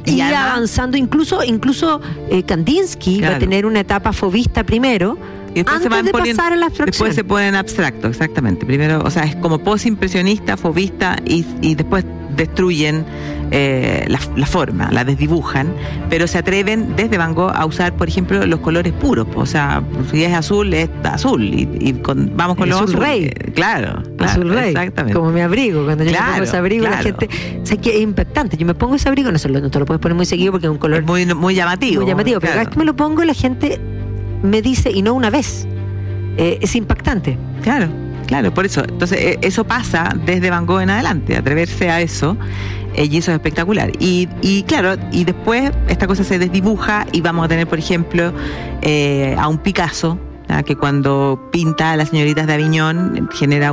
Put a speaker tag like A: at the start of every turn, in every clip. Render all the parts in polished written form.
A: Y avanzando, incluso Kandinsky va a tener una etapa fovista primero,
B: y después
A: antes de pasar a la abstracción.
B: Después se ponen abstracto, exactamente. Primero, o sea, es como posimpresionista, fovista, y después destruyen la forma, la desdibujan, pero se atreven desde Van Gogh a usar, por ejemplo, los colores puros. O sea, si es azul, es azul. Vamos con los
A: azul rey.
B: Claro,
A: azul rey.
B: Exactamente.
A: Como mi abrigo. Cuando yo me pongo ese abrigo, la gente... O sea, que es impactante. Yo me pongo ese abrigo, no te lo puedes poner muy seguido porque es un color...
B: Es muy llamativo.
A: Muy llamativo. Pero cada vez que me lo pongo, la gente me dice, y no una vez, es impactante.
B: Claro, por eso. Entonces, eso pasa desde Van Gogh en adelante, atreverse a eso, y eso es espectacular. Y claro, y después esta cosa se desdibuja y vamos a tener, por ejemplo, a un Picasso, que cuando pinta a las señoritas de Aviñón genera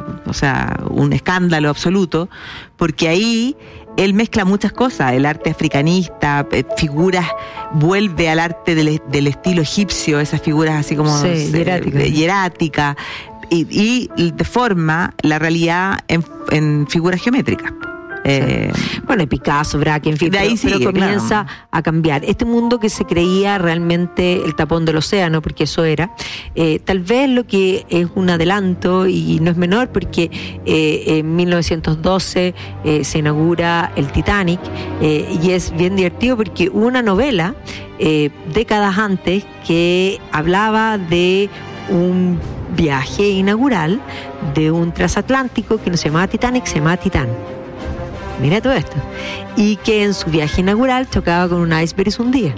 B: un escándalo absoluto, porque ahí él mezcla muchas cosas, el arte africanista, figuras, vuelve al arte del estilo egipcio, esas figuras así como hierática, y deforma la realidad en figuras geométricas.
A: Bueno, Picasso, Braque, en fin, pero comienza a cambiar. Este mundo que se creía realmente el tapón del océano, porque eso era, tal vez lo que es un adelanto, y no es menor, porque en 1912 se inaugura el Titanic, y es bien divertido porque hubo una novela décadas antes que hablaba de un viaje inaugural de un transatlántico que no se llamaba Titanic, se llamaba Titán. Mira todo esto. Y que en su viaje inaugural chocaba con un iceberg y se hundía.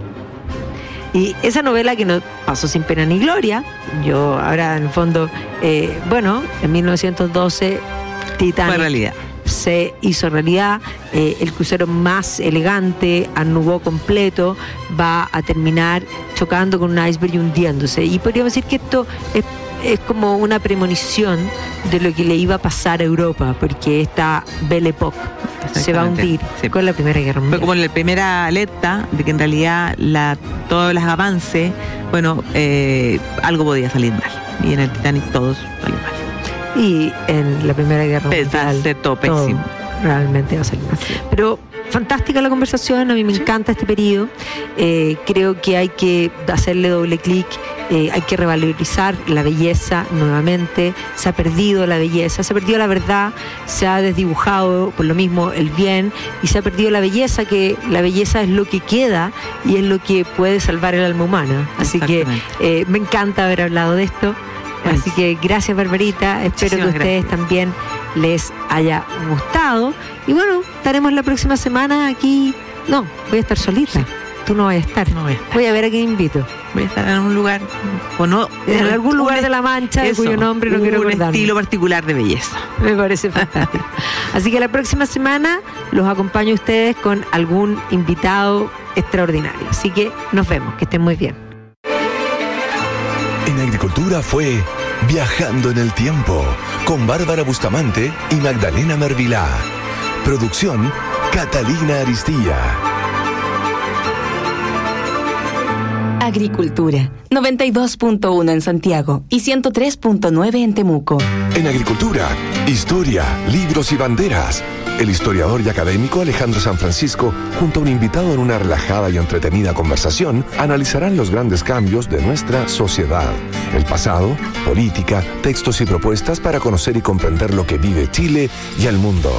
A: Y esa novela que no pasó sin pena ni gloria, yo ahora en el fondo, en 1912 Titanic
B: fue realidad.
A: Se hizo realidad, el crucero más elegante, Arnubó completo, va a terminar chocando con un iceberg y hundiéndose. Y podríamos decir que esto es como una premonición de lo que le iba a pasar a Europa, porque esta Belle Époque se va a hundir con la Primera Guerra Mundial.
B: Fue como la primera alerta de que en realidad todos los avances, algo podía salir mal. Y en el Titanic todos salió mal.
A: Y en la Primera Guerra Mundial
B: todo pésimo.
A: Realmente va a salir mal. Pero fantástica la conversación, a mí me encanta este periodo. Creo que hay que hacerle doble clic, hay que revalorizar la belleza nuevamente. Se ha perdido la belleza, se ha perdido la verdad, se ha desdibujado por lo mismo el bien, y se ha perdido la belleza, que la belleza es lo que queda y es lo que puede salvar el alma humana. Así que me encanta haber hablado de esto. Así que gracias, Barbarita, espero que a ustedes también les haya gustado. Y bueno, estaremos la próxima semana aquí. No, voy a estar solita. Tú no vas a estar.
B: No voy a estar.
A: Voy a ver a quién invito.
B: Voy a estar en un lugar,
A: en algún lugar de La Mancha, cuyo nombre no quiero recordar.
B: Un estilo particular de belleza.
A: Me parece fantástico. Así que la próxima semana los acompaño a ustedes con algún invitado extraordinario. Así que nos vemos, que estén muy bien.
C: En Agricultura fue Viajando en el Tiempo, con Bárbara Bustamante y Magdalena Mervilá. Producción, Catalina Aristía.
D: Agricultura, 92.1 en Santiago y 103.9 en Temuco.
C: En Agricultura, historia, libros y banderas. El historiador y académico Alejandro San Francisco, junto a un invitado en una relajada y entretenida conversación, analizarán los grandes cambios de nuestra sociedad, el pasado, política, textos y propuestas para conocer y comprender lo que vive Chile y el mundo.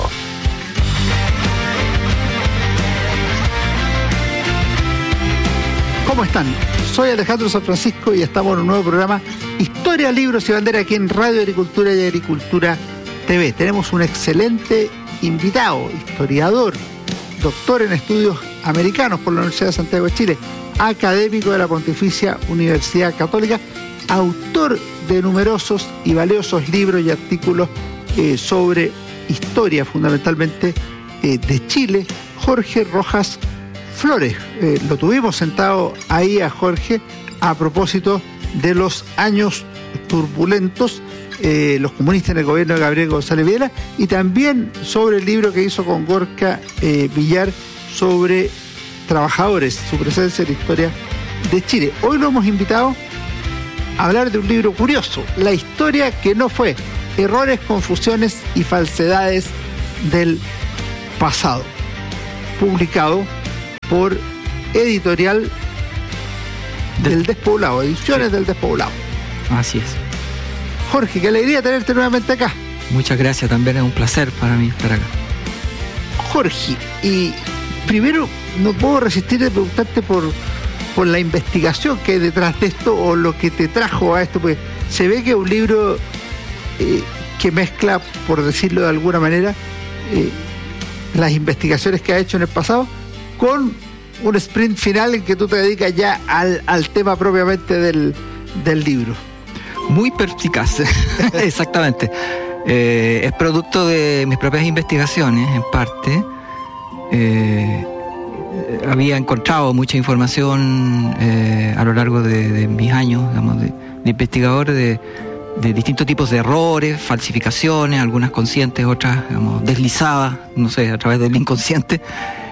E: ¿Cómo están? Soy Alejandro San Francisco y estamos en un nuevo programa Historia, Libros y Bandera aquí en Radio Agricultura y Agricultura TV. Tenemos un excelente invitado, historiador, doctor en estudios americanos por la Universidad de Santiago de Chile, académico de la Pontificia Universidad Católica, autor de numerosos y valiosos libros y artículos sobre historia, fundamentalmente de Chile, Jorge Rojas Flores. Lo tuvimos sentado ahí a Jorge a propósito de los años turbulentos, los comunistas en el gobierno de Gabriel González Videla, y también sobre el libro que hizo con Gorka Villar sobre trabajadores, su presencia en la historia de Chile. Hoy lo hemos invitado a hablar de un libro curioso, La historia que no fue, errores, confusiones y falsedades del pasado, publicado por Editorial del Despoblado, Ediciones del Despoblado.
F: Así es.
E: Jorge, qué alegría tenerte nuevamente acá.
F: Muchas gracias, también es un placer para mí estar acá.
E: Jorge, y primero no puedo resistir de preguntarte por la investigación que hay detrás de esto o lo que te trajo a esto, porque se ve que es un libro que mezcla, por decirlo de alguna manera, las investigaciones que has hecho en el pasado con un sprint final en que tú te dedicas ya al tema propiamente del libro.
F: Muy perspicaz, exactamente. Es producto de mis propias investigaciones, en parte. Había encontrado mucha información a lo largo de mis años, digamos, de investigador de distintos tipos de errores, falsificaciones, algunas conscientes, otras, digamos, deslizadas, no sé, a través del inconsciente.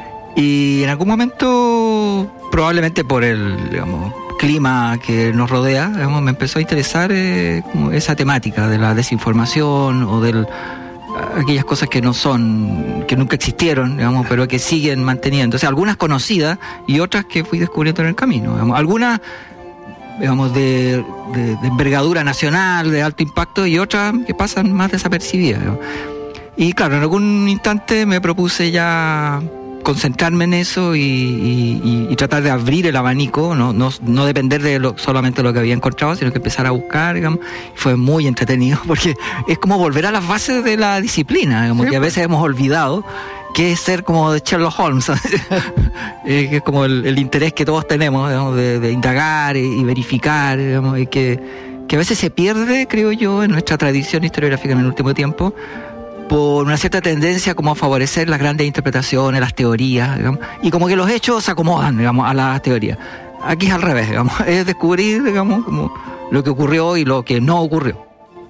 F: Y en algún momento, probablemente por el, digamos, clima que nos rodea, digamos, me empezó a interesar como esa temática de la desinformación o de aquellas cosas que no son, que nunca existieron, digamos, pero que siguen manteniendo. O sea, algunas conocidas y otras que fui descubriendo en el camino. Digamos, algunas, digamos, de envergadura nacional, de alto impacto, y otras que pasan más desapercibidas. Digamos. Y claro, en algún instante me propuse ya concentrarme en eso y tratar de abrir el abanico, no depender de solamente lo que había encontrado, sino que empezar a buscar, digamos. Fue muy entretenido porque es como volver a las bases de la disciplina, digamos, sí, que a veces hemos olvidado, que es ser como de Sherlock Holmes, que es como el interés que todos tenemos, digamos, de indagar y verificar, digamos, y que a veces se pierde, creo yo, en nuestra tradición historiográfica en el último tiempo, por una cierta tendencia como a favorecer las grandes interpretaciones, las teorías, digamos, y como que los hechos se acomodan, digamos, a las teorías. Aquí es al revés, digamos, es descubrir, digamos, como lo que ocurrió y lo que no ocurrió.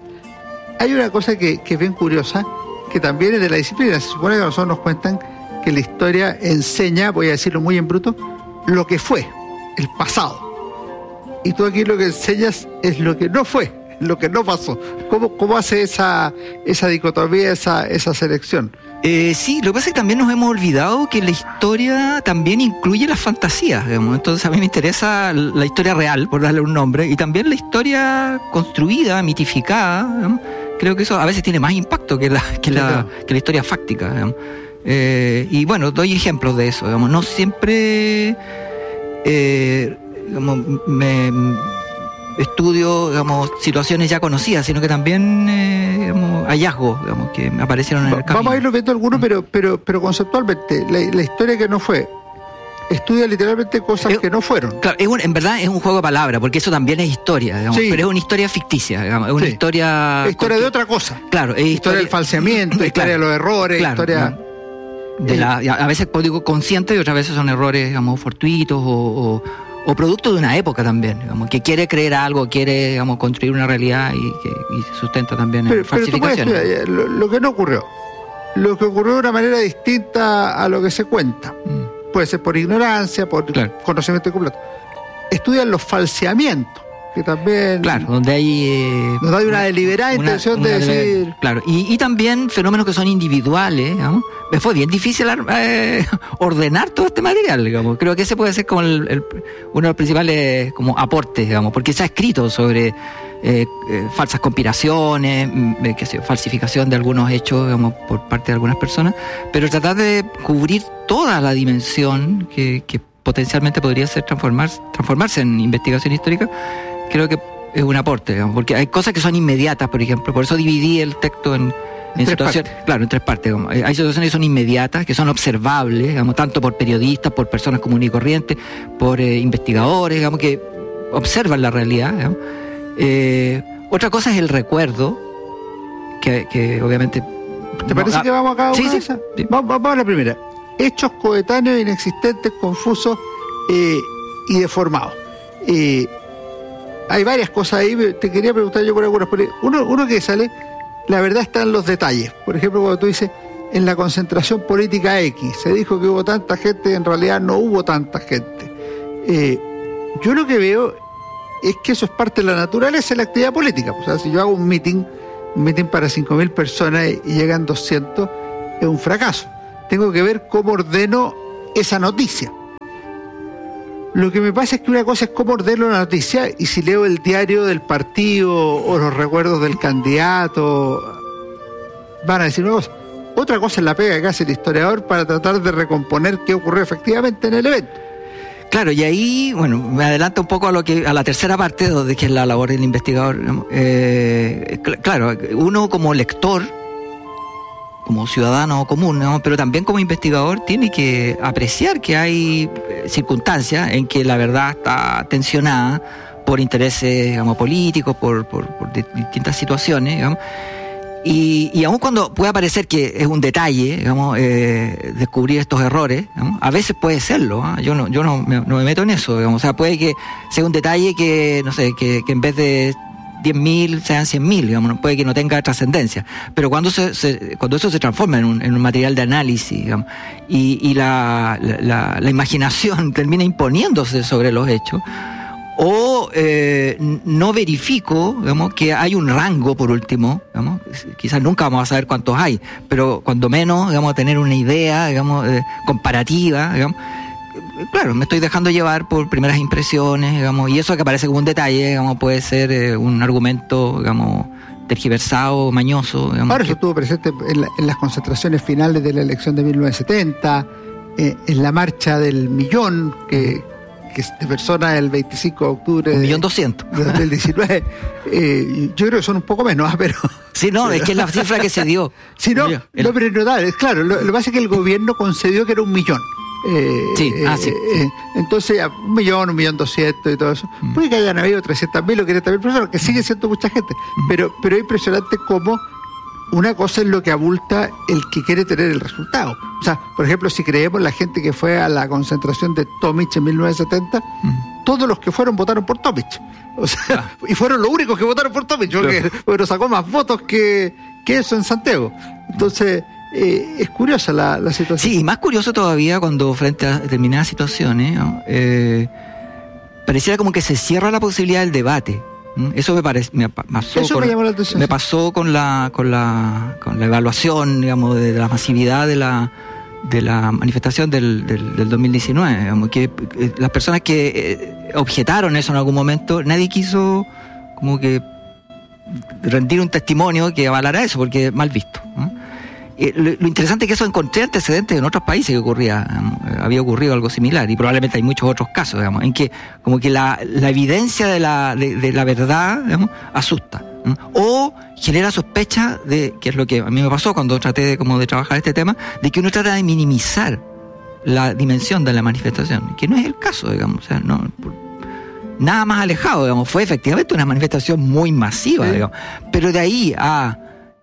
E: Hay una cosa que es bien curiosa, que también es de la disciplina. Se supone que a nosotros nos cuentan que la historia enseña, voy a decirlo muy en bruto, lo que fue, el pasado. Y tú aquí lo que enseñas es lo que no fue, lo que no pasó. ¿Cómo hace esa dicotomía, esa selección?
F: Sí, lo que pasa es que también nos hemos olvidado que la historia también incluye las fantasías, digamos. Entonces a mí me interesa la historia real, por darle un nombre, y también la historia construida, mitificada, digamos. Creo que eso a veces tiene más impacto que la historia fáctica, digamos. Y bueno, doy ejemplos de eso, digamos. No siempre digamos, estudio, digamos, situaciones ya conocidas, sino que también digamos, hallazgos, digamos, que me aparecieron en el camino.
E: Vamos a irlo viendo algunos, pero conceptualmente, la historia que no fue, estudia literalmente cosas que no fueron.
F: Claro, en verdad es un juego de palabras, porque eso también es historia, digamos, sí, pero es una historia ficticia, digamos, es una historia...
E: Es historia de otra cosa.
F: Claro, es
E: historia del falseamiento, historia de los errores,
F: claro,
E: historia...
F: a veces digo consciente y otras veces son errores, digamos, fortuitos o producto de una época también, digamos, que quiere creer algo, quiere, digamos, construir una realidad y se sustenta también en falsificaciones.
E: Pero tú puedes, lo que no ocurrió, lo que ocurrió de una manera distinta a lo que se cuenta. Puede ser por ignorancia, por conocimiento completo. Estudian los falseamientos, que también...
F: Claro, donde hay
E: una deliberada intención de decir...
F: Claro, y también fenómenos que son individuales, digamos. Me fue bien difícil ordenar todo este material, digamos. Creo que ese puede ser como uno de los principales como aportes, digamos, porque se ha escrito sobre falsas conspiraciones, falsificación de algunos hechos, digamos, por parte de algunas personas, pero tratar de cubrir toda la dimensión que potencialmente podría ser transformarse en investigación histórica, creo que es un aporte, digamos, porque hay cosas que son inmediatas, por ejemplo, por eso dividí el texto en situaciones, claro, en tres partes. Digamos. Hay situaciones que son inmediatas, que son observables, digamos, tanto por periodistas, por personas comunes y corrientes, por investigadores, digamos, que observan la realidad. Digamos. Otra cosa es el recuerdo, que obviamente...
E: ¿Te parece que vamos a cada una de esas?
F: Sí.
E: Vamos a la primera. Hechos coetáneos, inexistentes, confusos y deformados. Hay varias cosas ahí, te quería preguntar yo por algunas. Uno que sale, la verdad está en los detalles. Por ejemplo, cuando tú dices, en la concentración política X, se dijo que hubo tanta gente, en realidad no hubo tanta gente. Yo lo que veo es que eso es parte de la naturaleza de la actividad política. O sea, si yo hago un meeting para 5.000 personas y llegan 200, es un fracaso. Tengo que ver cómo ordeno esa noticia. Lo que me pasa es que una cosa es cómo ordeno la noticia, y si leo el diario del partido o los recuerdos del candidato, van a decir una cosa. Otra cosa es la pega que hace el historiador para tratar de recomponer qué ocurrió efectivamente en el evento.
F: Claro, y ahí, bueno, me adelanto un poco a la tercera parte, donde que es la labor del investigador. Claro, uno como lector, como ciudadano común, ¿no? Pero también como investigador, tiene que apreciar que hay circunstancias en que la verdad está tensionada por intereses, digamos, políticos, por distintas situaciones, digamos. Y aun cuando pueda parecer que es un detalle, digamos, descubrir estos errores, digamos, a veces puede serlo, ¿eh? Yo no me meto en eso, digamos. O sea, puede que sea un detalle que, no sé, que en vez de 10.000 sean 100.000, digamos, puede que no tenga trascendencia, pero cuando eso se transforma en un material de análisis, digamos, y la imaginación termina imponiéndose sobre los hechos, o no verifico, digamos, que hay un rango, por último, digamos, quizás nunca vamos a saber cuántos hay, pero cuando menos, digamos, tener una idea, digamos, comparativa, digamos. Claro, me estoy dejando llevar por primeras impresiones, digamos, y eso que parece como un detalle, digamos, puede ser un argumento, digamos, tergiversado, mañoso. Digamos,
E: ahora eso estuvo presente en las concentraciones finales de la elección de 1970, en la marcha del millón, que de personas el 25 de octubre
F: 1.200.000
E: de 2019. Yo creo que son un poco menos, pero...
F: Sí, no, es que es la cifra que se dio.
E: Sí, no, pero no da, claro, lo que pasa es que el gobierno concedió que era 1 millón.
F: Sí.
E: Entonces, 1.200.000 y todo eso. Puede que hayan habido 300.000 o 500.000 personas, que sigue siendo mucha gente, pero es impresionante cómo una cosa es lo que abulta el que quiere tener el resultado. O sea, por ejemplo, si creemos la gente que fue a la concentración de Tomic en 1970, todos los que fueron votaron por Tomic. O sea, y fueron los únicos que votaron por Tomic, porque sacó más votos que eso en Santiago. Entonces, es curiosa la situación.
F: Sí, y más curioso todavía cuando frente a determinadas situaciones, ¿no? Pareciera como que se cierra la posibilidad del debate. Eso me llamó la atención. Me pasó con la evaluación, digamos, de la masividad de la manifestación del 2019, digamos, que las personas que objetaron eso en algún momento, nadie quiso como que rendir un testimonio que avalara eso, porque es mal visto, ¿no? Lo interesante es que eso encontré antecedentes en otros países que había ocurrido algo similar, y probablemente hay muchos otros casos, digamos, en que como que la evidencia de la verdad, digamos, asusta, ¿no? O genera sospecha de, que es lo que a mí me pasó cuando traté de trabajar este tema, de que uno trata de minimizar la dimensión de la manifestación, que no es el caso, digamos, o sea, no, nada más alejado, digamos, fue efectivamente una manifestación muy masiva, sí, digamos, pero de ahí a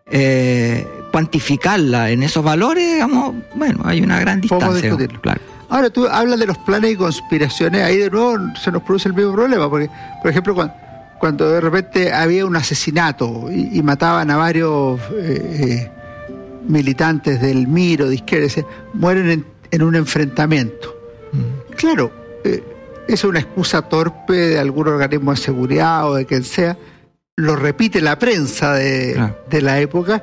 F: cuantificarla en esos valores, digamos, bueno, hay una gran distancia. Claro.
E: Ahora tú hablas de los planes y conspiraciones, ahí de nuevo se nos produce el mismo problema, porque, por ejemplo, cuando de repente había un asesinato y mataban a varios militantes del MIR o de izquierda, mueren en un enfrentamiento. Claro, es una excusa torpe de algún organismo de seguridad o de quien sea, lo repite la prensa de la época,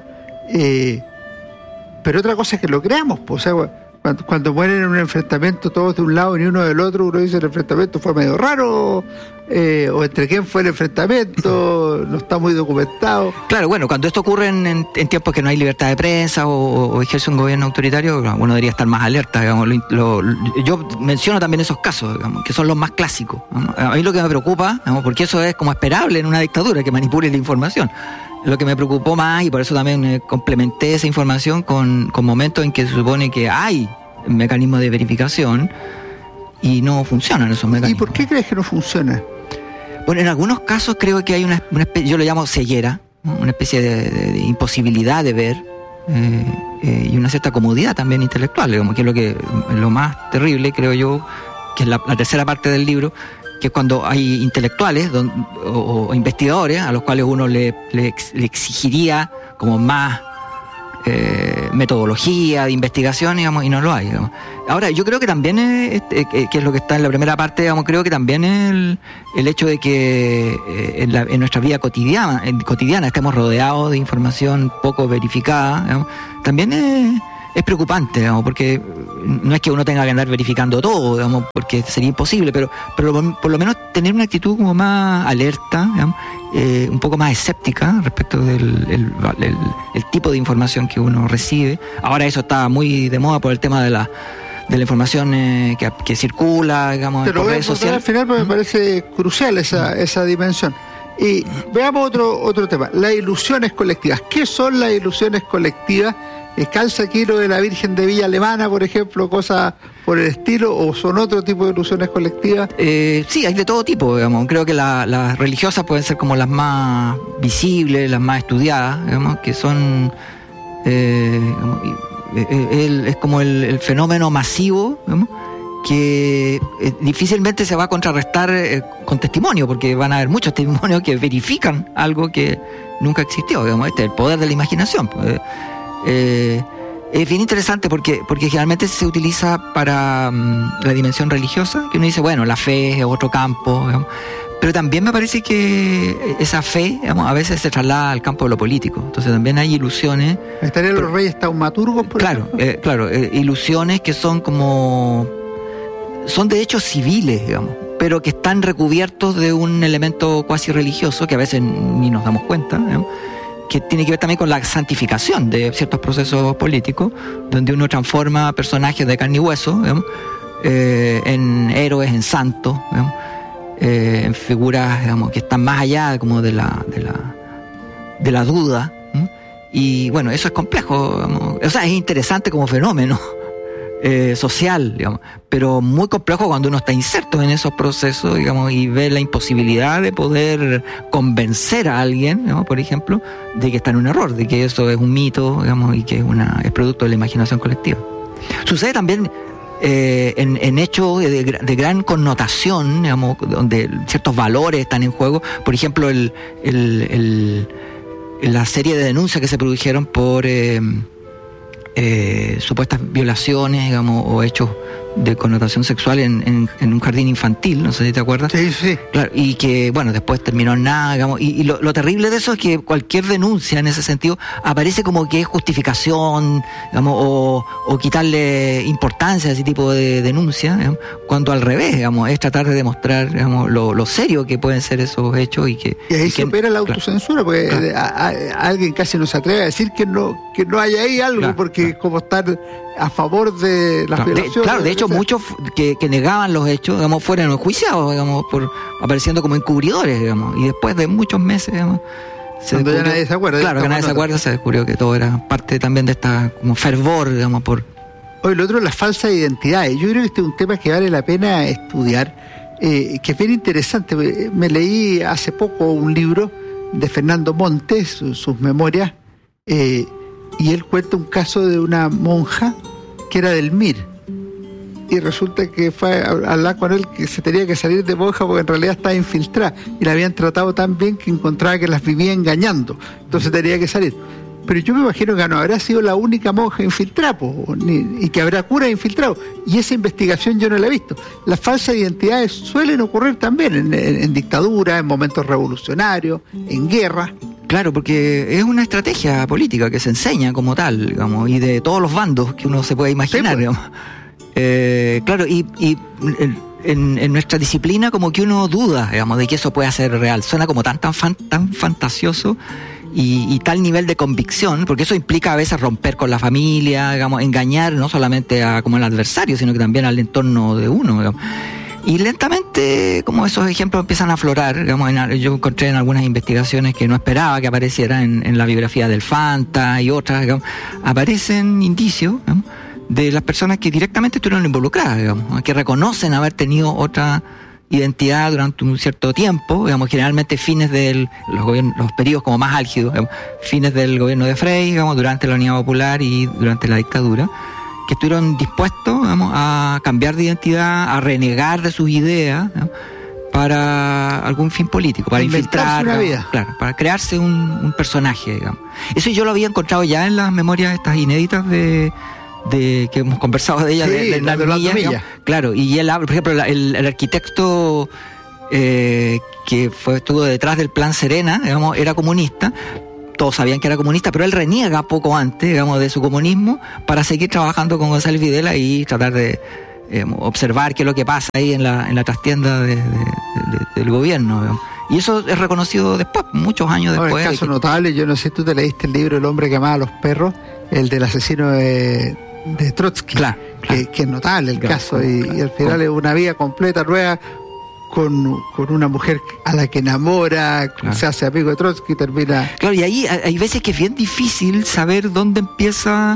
E: pero otra cosa es que lo creamos, pues, o sea, cuando mueren en un enfrentamiento todos de un lado y uno del otro, uno dice el enfrentamiento fue medio raro, o entre quién fue el enfrentamiento, no está muy documentado.
F: Claro, bueno, cuando esto ocurre en tiempos que no hay libertad de prensa o ejerce un gobierno autoritario, uno debería estar más alerta, digamos. Yo menciono también esos casos, digamos, que son los más clásicos, ¿no? A mí lo que me preocupa, digamos, porque eso es como esperable en una dictadura, que manipule la información. Lo que me preocupó más, y por eso también complementé esa información con momentos en que se supone que hay mecanismos de verificación y no funcionan esos mecanismos.
E: ¿Y por qué crees que no funciona?
F: Bueno, en algunos casos creo que hay una especie, yo lo llamo ceguera, ¿no? Una especie de imposibilidad de ver, y una cierta comodidad también intelectual, digamos, que es lo más terrible, creo yo, que es la tercera parte del libro, que es cuando hay intelectuales o investigadores a los cuales uno le exigiría como más metodología de investigación, digamos, y no lo hay, digamos. Ahora, yo creo que también que es lo que está en la primera parte, digamos, creo que también el hecho de que en nuestra vida cotidiana estemos rodeados de información poco verificada, digamos, también es preocupante, digamos, porque no es que uno tenga que andar verificando todo, digamos, porque sería imposible, pero por lo menos tener una actitud como más alerta, digamos, un poco más escéptica respecto del el tipo de información que uno recibe. Ahora eso está muy de moda por el tema de la información que circula, digamos,
E: en redes sociales. Al final, me parece crucial esa dimensión. Y veamos otro tema, las ilusiones colectivas. ¿Qué son las ilusiones colectivas? ¿Calza aquí lo de la Virgen de Villa Alemana, por ejemplo, cosas por el estilo, o son otro tipo de ilusiones colectivas?
F: Sí, hay de todo tipo, digamos. Creo que las religiosas pueden ser como las más visibles, las más estudiadas, digamos, que son... es como el fenómeno masivo, digamos, que difícilmente se va a contrarrestar con testimonio, porque van a haber muchos testimonios que verifican algo que nunca existió, digamos, el poder de la imaginación. Es bien interesante porque generalmente se utiliza para la dimensión religiosa, que uno dice, bueno, la fe es otro campo, digamos, pero también me parece que esa fe, digamos, a veces se traslada al campo de lo político. Entonces también hay ilusiones.
E: ¿Estarían los reyes taumaturgos?
F: Claro, ilusiones que son de hechos civiles, digamos, pero que están recubiertos de un elemento cuasi religioso que a veces ni nos damos cuenta, digamos, que tiene que ver también con la santificación de ciertos procesos políticos, donde uno transforma personajes de carne y hueso, digamos, en héroes, en santos, digamos, en figuras, digamos, que están más allá como de la duda, ¿no? Y bueno, eso es complejo, digamos. O sea, es interesante como fenómeno social, digamos, pero muy complejo cuando uno está inserto en esos procesos, digamos, y ve la imposibilidad de poder convencer a alguien, digamos, por ejemplo, de que está en un error, de que eso es un mito, digamos, y que es producto de la imaginación colectiva. Sucede también en hechos de gran connotación, digamos, donde ciertos valores están en juego. Por ejemplo, la serie de denuncias que se produjeron por supuestas violaciones, digamos, o hechos de connotación sexual en un jardín infantil, no sé si te acuerdas.
E: Sí.
F: Claro, y que, bueno, después terminó en nada, digamos, y lo terrible de eso es que cualquier denuncia en ese sentido aparece como que es justificación, digamos, o quitarle importancia a ese tipo de denuncia, digamos, cuando al revés, digamos, es tratar de demostrar, digamos, lo serio que pueden ser esos hechos y ahí
E: se opera la autocensura, porque alguien casi no se atreve a decir que no hay ahí algo, porque como están a favor de las violaciones.
F: De hecho, muchos que negaban los hechos, digamos, fueron enjuiciados, digamos, apareciendo como encubridores, digamos, y después de muchos meses, digamos,
E: cuando ya nadie se acuerda.
F: Claro, que nadie se acuerda, se descubrió que todo era parte también de esta como fervor, digamos, por...
E: Hoy lo otro es las falsas identidades. Yo creo que este es un tema que vale la pena estudiar, que es bien interesante. Me leí hace poco un libro de Fernando Montes, sus memorias, y él cuenta un caso de una monja que era del MIR, y resulta que fue a hablar con él que se tenía que salir de monja porque en realidad estaba infiltrada y la habían tratado tan bien que encontraba que las vivía engañando, entonces tenía que salir. Pero yo me imagino que no habrá sido la única monja infiltrada, y que habrá curas infiltrados, y esa investigación yo no la he visto. Las falsas identidades suelen ocurrir también en dictaduras, en momentos revolucionarios, en guerras.
F: Claro, porque es una estrategia política que se enseña como tal, digamos, y de todos los bandos que uno se puede imaginar, sí, digamos. Claro, y en nuestra disciplina como que uno duda, digamos, de que eso pueda ser real. Suena como tan fantasioso y tal nivel de convicción, porque eso implica a veces romper con la familia, digamos, engañar no solamente como al adversario, sino que también al entorno de uno, digamos. Y lentamente, como esos ejemplos empiezan a aflorar, digamos, yo encontré en algunas investigaciones que no esperaba que aparecieran en la biografía del Fanta y otras, digamos, aparecen indicios, digamos, de las personas que directamente estuvieron involucradas, digamos, que reconocen haber tenido otra identidad durante un cierto tiempo, digamos, generalmente fines de los periodos como más álgidos, digamos, fines del gobierno de Frei, digamos, durante la Unidad Popular y durante la dictadura, que estuvieron dispuestos, digamos, a cambiar de identidad, a renegar de sus ideas, digamos, para algún fin político, para infiltrar,
E: una vida.
F: Claro, para crearse un personaje, digamos. Eso yo lo había encontrado ya en las memorias estas inéditas de que hemos conversado de ella, sí, de Hernán Milla, claro, y él habla, por ejemplo, el arquitecto que estuvo detrás del Plan Serena, digamos, era comunista, todos sabían que era comunista, pero él reniega poco antes, digamos, de su comunismo para seguir trabajando con González Videla y tratar de observar qué es lo que pasa ahí en la trastienda del gobierno, digamos. Y eso es reconocido después, muchos años después.
E: Un caso notable, yo no sé si tú te leíste el libro El hombre que amaba a los perros, el del asesino de Trotsky,
F: claro.
E: Que es notable el caso, y al final es una vida completa, nueva, con una mujer a la que enamora, se hace amigo de Trotsky, termina...
F: Claro, y ahí hay veces que es bien difícil saber dónde empieza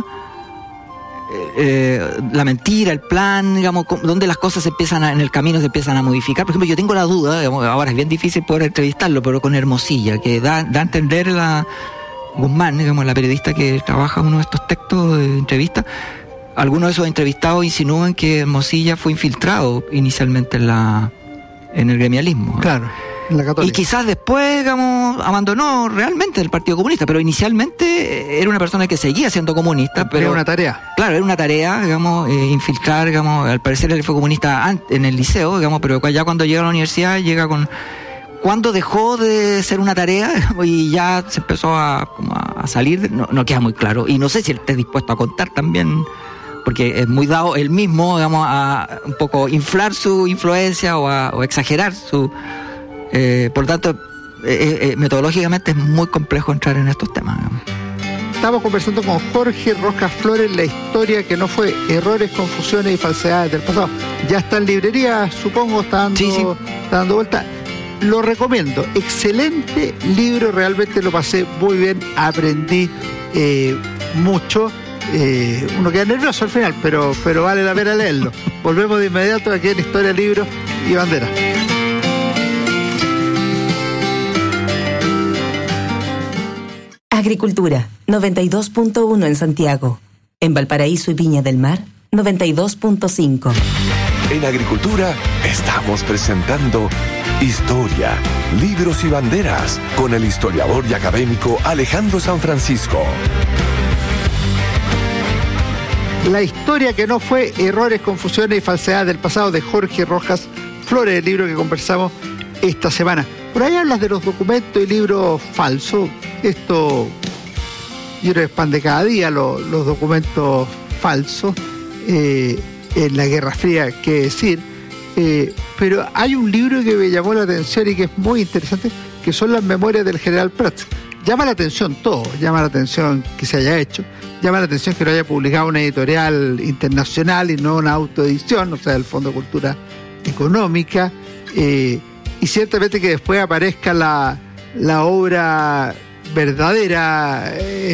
F: la mentira, el plan, digamos, dónde las cosas en el camino se empiezan a modificar. Por ejemplo, yo tengo la duda, digamos, ahora es bien difícil poder entrevistarlo, pero con Hermosilla, que da a entender Guzmán, digamos, la periodista que trabaja uno de estos textos de entrevista. Algunos de esos entrevistados insinúan que Hermosilla fue infiltrado inicialmente en el gremialismo.
E: Claro, en la Católica.
F: Y quizás después, digamos, abandonó realmente el Partido Comunista, pero inicialmente era una persona que seguía siendo comunista. Pero
E: era una tarea.
F: Claro, era una tarea, digamos, infiltrar, digamos, al parecer él fue comunista en el liceo, digamos, pero ya cuando llega a la universidad llega con... Cuando dejó de ser una tarea y ya se empezó a salir, no queda muy claro. Y no sé si él esté dispuesto a contar también, porque es muy dado él mismo, digamos, a un poco inflar su influencia o exagerar su... por lo tanto, metodológicamente es muy complejo entrar en estos temas, digamos.
E: Estamos conversando con Jorge Rojas Flores, la historia que no fue errores, confusiones y falsedades del pasado. Ya está en librería, supongo, está dando vuelta. Lo recomiendo, excelente libro, realmente lo pasé muy bien, aprendí mucho. Uno queda nervioso al final, pero vale la pena leerlo. Volvemos de inmediato aquí en Historia, Libros y Bandera.
D: Agricultura, 92.1 en Santiago. En Valparaíso y Viña del Mar, 92.5.
C: En Agricultura estamos presentando Historia, Libros y Banderas con el historiador y académico Alejandro San Francisco.
E: La historia que no fue errores, confusiones y falsedades del pasado, de Jorge Rojas Flores, el libro que conversamos esta semana. Por ahí hablas de los documentos y libros falsos. Esto, yo creo que es pan de cada día, los documentos falsos. En la Guerra Fría, qué decir. Pero hay un libro que me llamó la atención y que es muy interesante, que son las memorias del general Prats. Llama la atención todo, llama la atención que se haya hecho, llama la atención que lo haya publicado una editorial internacional y no una autoedición, o sea, el Fondo de Cultura Económica, y ciertamente que después aparezca la obra verdadera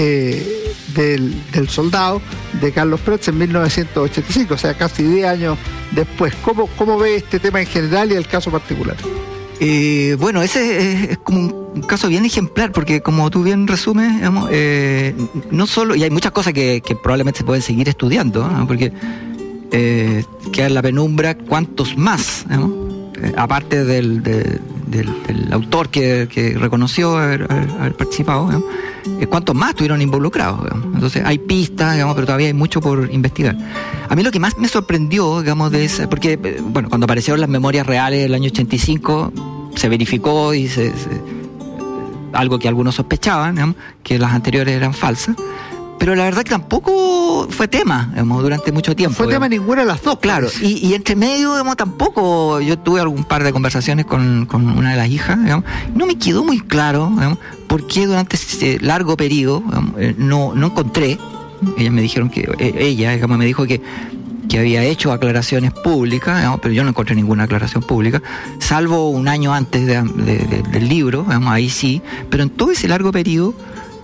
E: del soldado de Carlos Prats en 1985, o sea, casi 10 años después. ¿Cómo ve este tema en general y el caso particular?
F: Bueno, ese es como un caso bien ejemplar, porque como tú bien resumes, digamos, no solo, y hay muchas cosas que probablemente se pueden seguir estudiando, ¿no? Porque queda en la penumbra cuántos más, digamos, aparte del autor que reconoció haber participado, digamos, cuántos más estuvieron involucrados, digamos. Entonces hay pistas, digamos, pero todavía hay mucho por investigar. A mí lo que más me sorprendió, digamos, porque bueno, cuando aparecieron las memorias reales del año 85 se verificó y algo que algunos sospechaban, digamos, que las anteriores eran falsas. Pero la verdad que tampoco fue tema, digamos, durante mucho tiempo.
E: No fue tema ninguna de las dos.
F: Claro, y entre medio, digamos, tampoco. Yo tuve algún par de conversaciones con una de las hijas, digamos, no me quedó muy claro, digamos, por qué durante ese largo periodo, digamos, no encontré. Ellas me dijeron ella, digamos, me dijo que había hecho aclaraciones públicas, digamos, pero yo no encontré ninguna aclaración pública, salvo un año antes del libro, digamos, ahí sí, pero en todo ese largo periodo,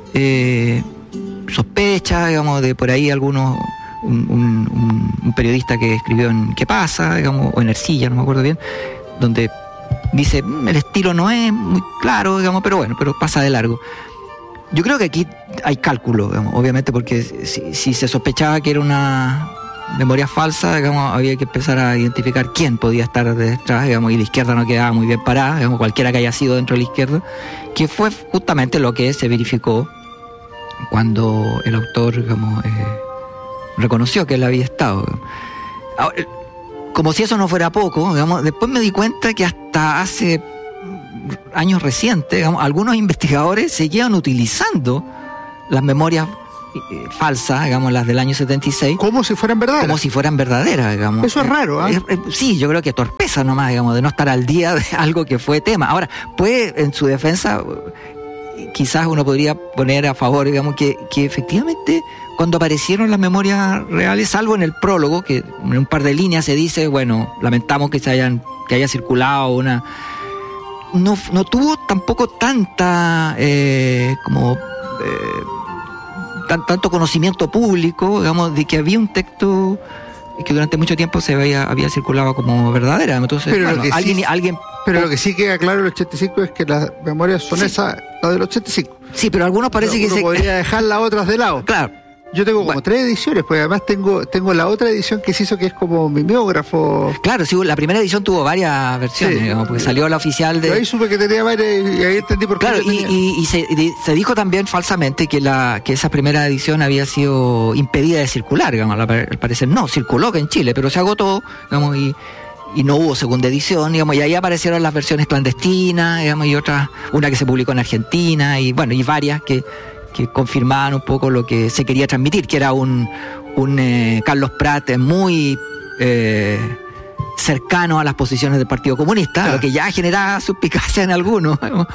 F: sospecha, digamos, de por ahí algunos, un periodista que escribió en ¿Qué pasa?, digamos, o en Ercilla, no me acuerdo bien, donde dice, el estilo no es muy claro, digamos, pero bueno, pero pasa de largo. Yo creo que aquí hay cálculo, digamos, obviamente, porque si se sospechaba que era una memoria falsa, digamos, había que empezar a identificar quién podía estar detrás, digamos, y la izquierda no quedaba muy bien parada, digamos, cualquiera que haya sido dentro de la izquierda, que fue justamente lo que se verificó cuando el autor, digamos, reconoció que él había estado. Ahora, como si eso no fuera poco, digamos, después me di cuenta que hasta hace años recientes, digamos, algunos investigadores seguían utilizando las memorias falsas, digamos, las del año 76.
E: Como si fueran verdaderas.
F: Como si fueran verdaderas, digamos.
E: Eso es raro, ¿eh?
F: Sí, yo creo que torpeza nomás, digamos, de no estar al día de algo que fue tema. Ahora, puede, en su defensa, quizás uno podría poner a favor, digamos, que efectivamente cuando aparecieron las memorias reales, salvo en el prólogo, que en un par de líneas se dice, bueno, lamentamos que haya circulado una... No tuvo tampoco tanta tanto conocimiento público, digamos, de que había un texto que durante mucho tiempo había circulado como verdadera. Entonces,
E: pero
F: bueno,
E: lo que sí queda claro en el 85 es que las memorias son esas, las del 85.
F: Sí, pero algunos parece
E: que podría dejar las otras de lado.
F: Claro.
E: Yo tengo como 3 ediciones, porque además tengo la otra edición que se hizo, que es como mimeógrafo.
F: Claro, sí, la primera edición tuvo varias versiones, digamos, porque salió la oficial de...
E: Pero ahí supe que tenía varias y ahí entendí por qué.
F: Claro, y se dijo también falsamente que esa primera edición había sido impedida de circular, digamos, al parecer no, circuló que en Chile, pero se agotó, digamos, y no hubo segunda edición, digamos, y ahí aparecieron las versiones clandestinas, digamos, y otras, una que se publicó en Argentina, y bueno, y varias que confirmaban un poco lo que se quería transmitir, que era un Carlos Prat muy cercano a las posiciones del Partido Comunista, lo que ya generaba suspicacia en algunos,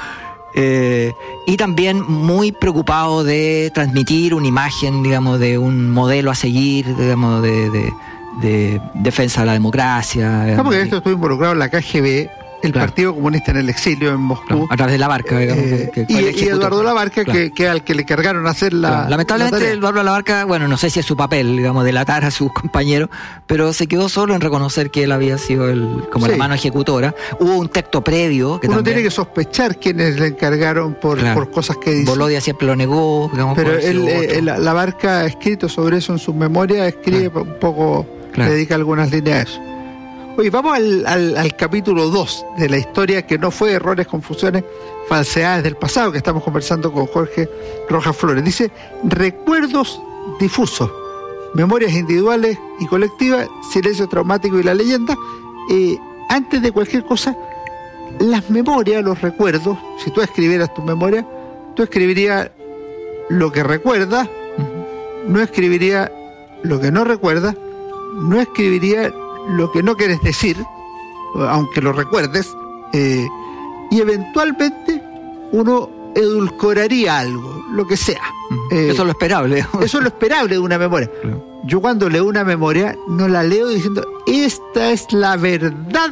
F: y también muy preocupado de transmitir una imagen, digamos, de un modelo a seguir, digamos, de defensa de la democracia.
E: Porque esto estuvo involucrado en la KGB, el Partido Comunista en el exilio en Moscú.
F: A través de Labarca, digamos.
E: Y Eduardo Labarca, que al que le cargaron hacer la...
F: Lamentablemente, Eduardo Labarca, bueno, no sé si es su papel, digamos, delatar a sus compañeros, pero se quedó solo en reconocer que él había sido la mano ejecutora. Hubo un texto previo que
E: uno
F: también,
E: tiene que sospechar quiénes le encargaron por cosas que dice.
F: Bolodia siempre lo negó, digamos.
E: Pero Labarca ha escrito sobre eso en sus memorias, escribe un poco, dedica algunas líneas a eso. Oye, vamos al capítulo 2 de la historia, que no fue errores, confusiones, falsedades del pasado, que estamos conversando con Jorge Rojas Flores. Dice, recuerdos difusos, memorias individuales y colectivas, silencio traumático y la leyenda. Antes de cualquier cosa, las memorias, los recuerdos, si tú escribieras tu memoria, tú escribirías lo que recuerdas, no escribirías lo que no recuerdas, no escribirías lo que no quieres decir, aunque lo recuerdes, y eventualmente uno edulcoraría algo, lo que sea.
F: Eso es lo esperable.
E: Eso es lo esperable de una memoria. Claro. Yo cuando leo una memoria, no la leo diciendo, esta es la verdad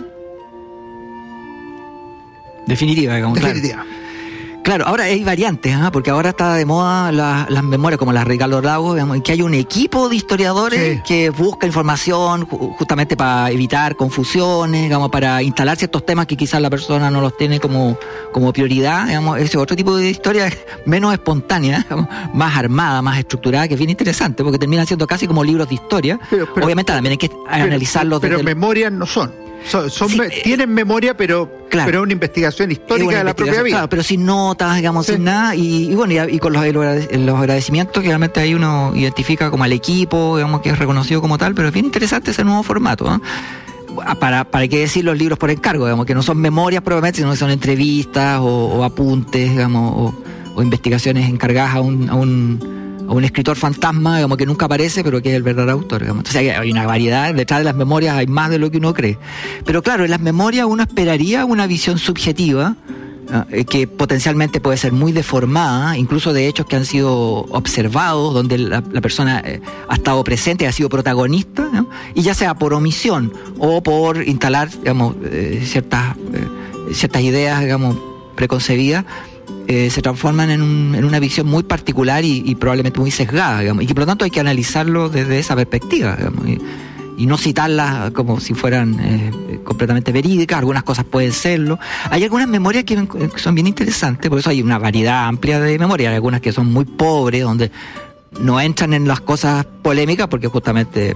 F: definitiva, digamos.
E: Definitiva.
F: Claro, ahora hay variantes, porque ahora está de moda las memorias como las de Ricardo Lagos, digamos, que hay un equipo de historiadores que busca información justamente para evitar confusiones, digamos, para instalar ciertos temas que quizás la persona no los tiene como prioridad, digamos. Ese otro tipo de historia menos espontánea, digamos, más armada, más estructurada, que es bien interesante, porque terminan siendo casi como libros de historia. Pero, obviamente también hay que analizarlos.
E: Pero memorias no son. Tienen memoria, pero es una investigación histórica de la propia vida.
F: Claro, pero sin notas, digamos, sin nada. Y bueno, y con los agradecimientos que realmente ahí uno identifica como al equipo, digamos, que es reconocido como tal, pero es bien interesante ese nuevo formato, ¿no? Para qué decir los libros por encargo, digamos, que no son memorias probablemente, sino que son entrevistas o apuntes, digamos, o investigaciones encargadas a un escritor fantasma, digamos, que nunca aparece, pero que es el verdadero autor, digamos. Entonces hay una variedad, detrás de las memorias hay más de lo que uno cree. Pero claro, en las memorias uno esperaría una visión subjetiva, que potencialmente puede ser muy deformada, incluso de hechos que han sido observados, donde la persona ha estado presente, ha sido protagonista, ¿no? Y ya sea por omisión o por instalar, digamos, ciertas ideas, digamos, preconcebidas, se transforman en una visión muy particular y probablemente muy sesgada, digamos, y que por lo tanto hay que analizarlo desde esa perspectiva, digamos, y no citarlas como si fueran completamente verídicas. Algunas cosas pueden serlo. Hay algunas memorias que son bien interesantes, por eso hay una variedad amplia de memorias. Hay algunas que son muy pobres, donde no entran en las cosas polémicas porque justamente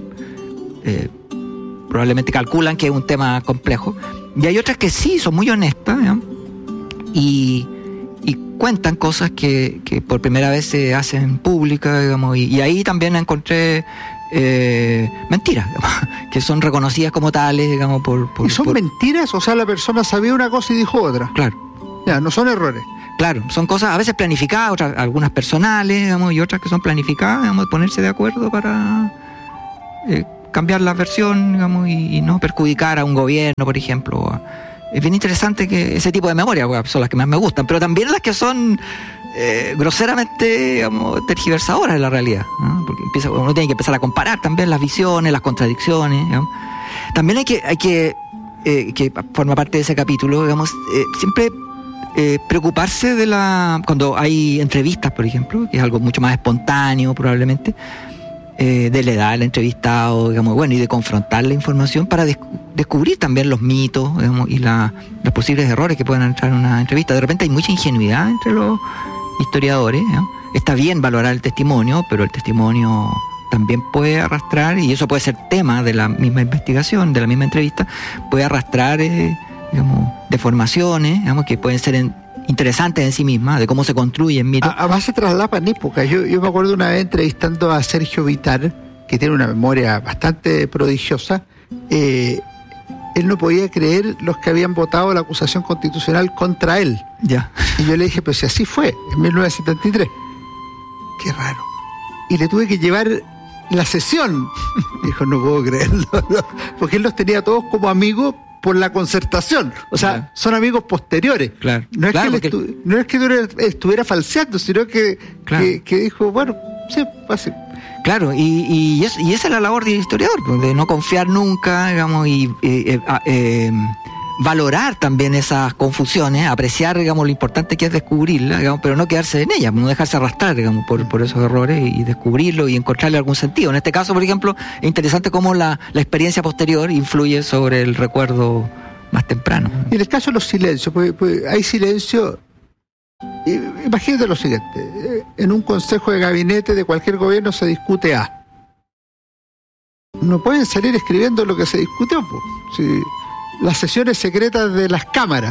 F: probablemente calculan que es un tema complejo, y hay otras que sí son muy honestas, ¿no? y cuentan cosas que por primera vez se hacen públicas, digamos, y ahí también encontré mentiras, digamos, que son reconocidas como tales, digamos,
E: ¿Y son mentiras? O sea, la persona sabía una cosa y dijo otra.
F: Claro.
E: Ya, no son errores.
F: Claro, son cosas a veces planificadas, otras, algunas personales, digamos, y otras que son planificadas, digamos, ponerse de acuerdo para cambiar la versión, digamos, y no perjudicar a un gobierno, por ejemplo. Es bien interesante que ese tipo de memorias son las que más me gustan, pero también las que son groseramente, digamos, tergiversadoras de la realidad, ¿no? Porque uno tiene que empezar a comparar también las visiones, las contradicciones, digamos. También hay que forma parte de ese capítulo, digamos, siempre preocuparse cuando hay entrevistas, por ejemplo, que es algo mucho más espontáneo probablemente, de la edad del entrevistado, digamos, bueno, y de confrontar la información para descubrir también los mitos, digamos, y los posibles errores que puedan entrar en una entrevista. De repente hay mucha ingenuidad entre los historiadores, ¿no? Está bien valorar el testimonio, pero el testimonio también puede arrastrar, y eso puede ser tema de la misma investigación, de la misma entrevista, puede arrastrar digamos, deformaciones, digamos, que pueden ser interesantes en sí mismas, de cómo se construyen mitos.
E: Además se traslapan épocas. Yo me acuerdo una vez entrevistando a Sergio Vitar, que tiene una memoria bastante prodigiosa. Él no podía creer los que habían votado la acusación constitucional contra él.
F: Ya.
E: Y yo le dije, pero si así fue, en 1973. Qué raro. Y le tuve que llevar la sesión. Dijo, no puedo creerlo, no, porque él los tenía todos como amigos por la concertación. O sea, claro, son amigos posteriores.
F: Claro.
E: No es
F: claro,
E: que no es que estuviera falseando, sino que, claro, que dijo, bueno, sí, así.
F: Claro, y esa es la labor del historiador, de no confiar nunca, digamos, y valorar también esas confusiones, apreciar, digamos, lo importante que es descubrirlas, digamos, pero no quedarse en ellas, no dejarse arrastrar, digamos, por esos errores, y descubrirlo y encontrarle algún sentido. En este caso, por ejemplo, es interesante cómo la experiencia posterior influye sobre el recuerdo más temprano.
E: Y en el caso de los silencios, pues hay silencio. Imagínate lo siguiente: en un consejo de gabinete de cualquier gobierno se discute A. No pueden salir escribiendo lo que se discutió, pues. Si las sesiones secretas de las cámaras,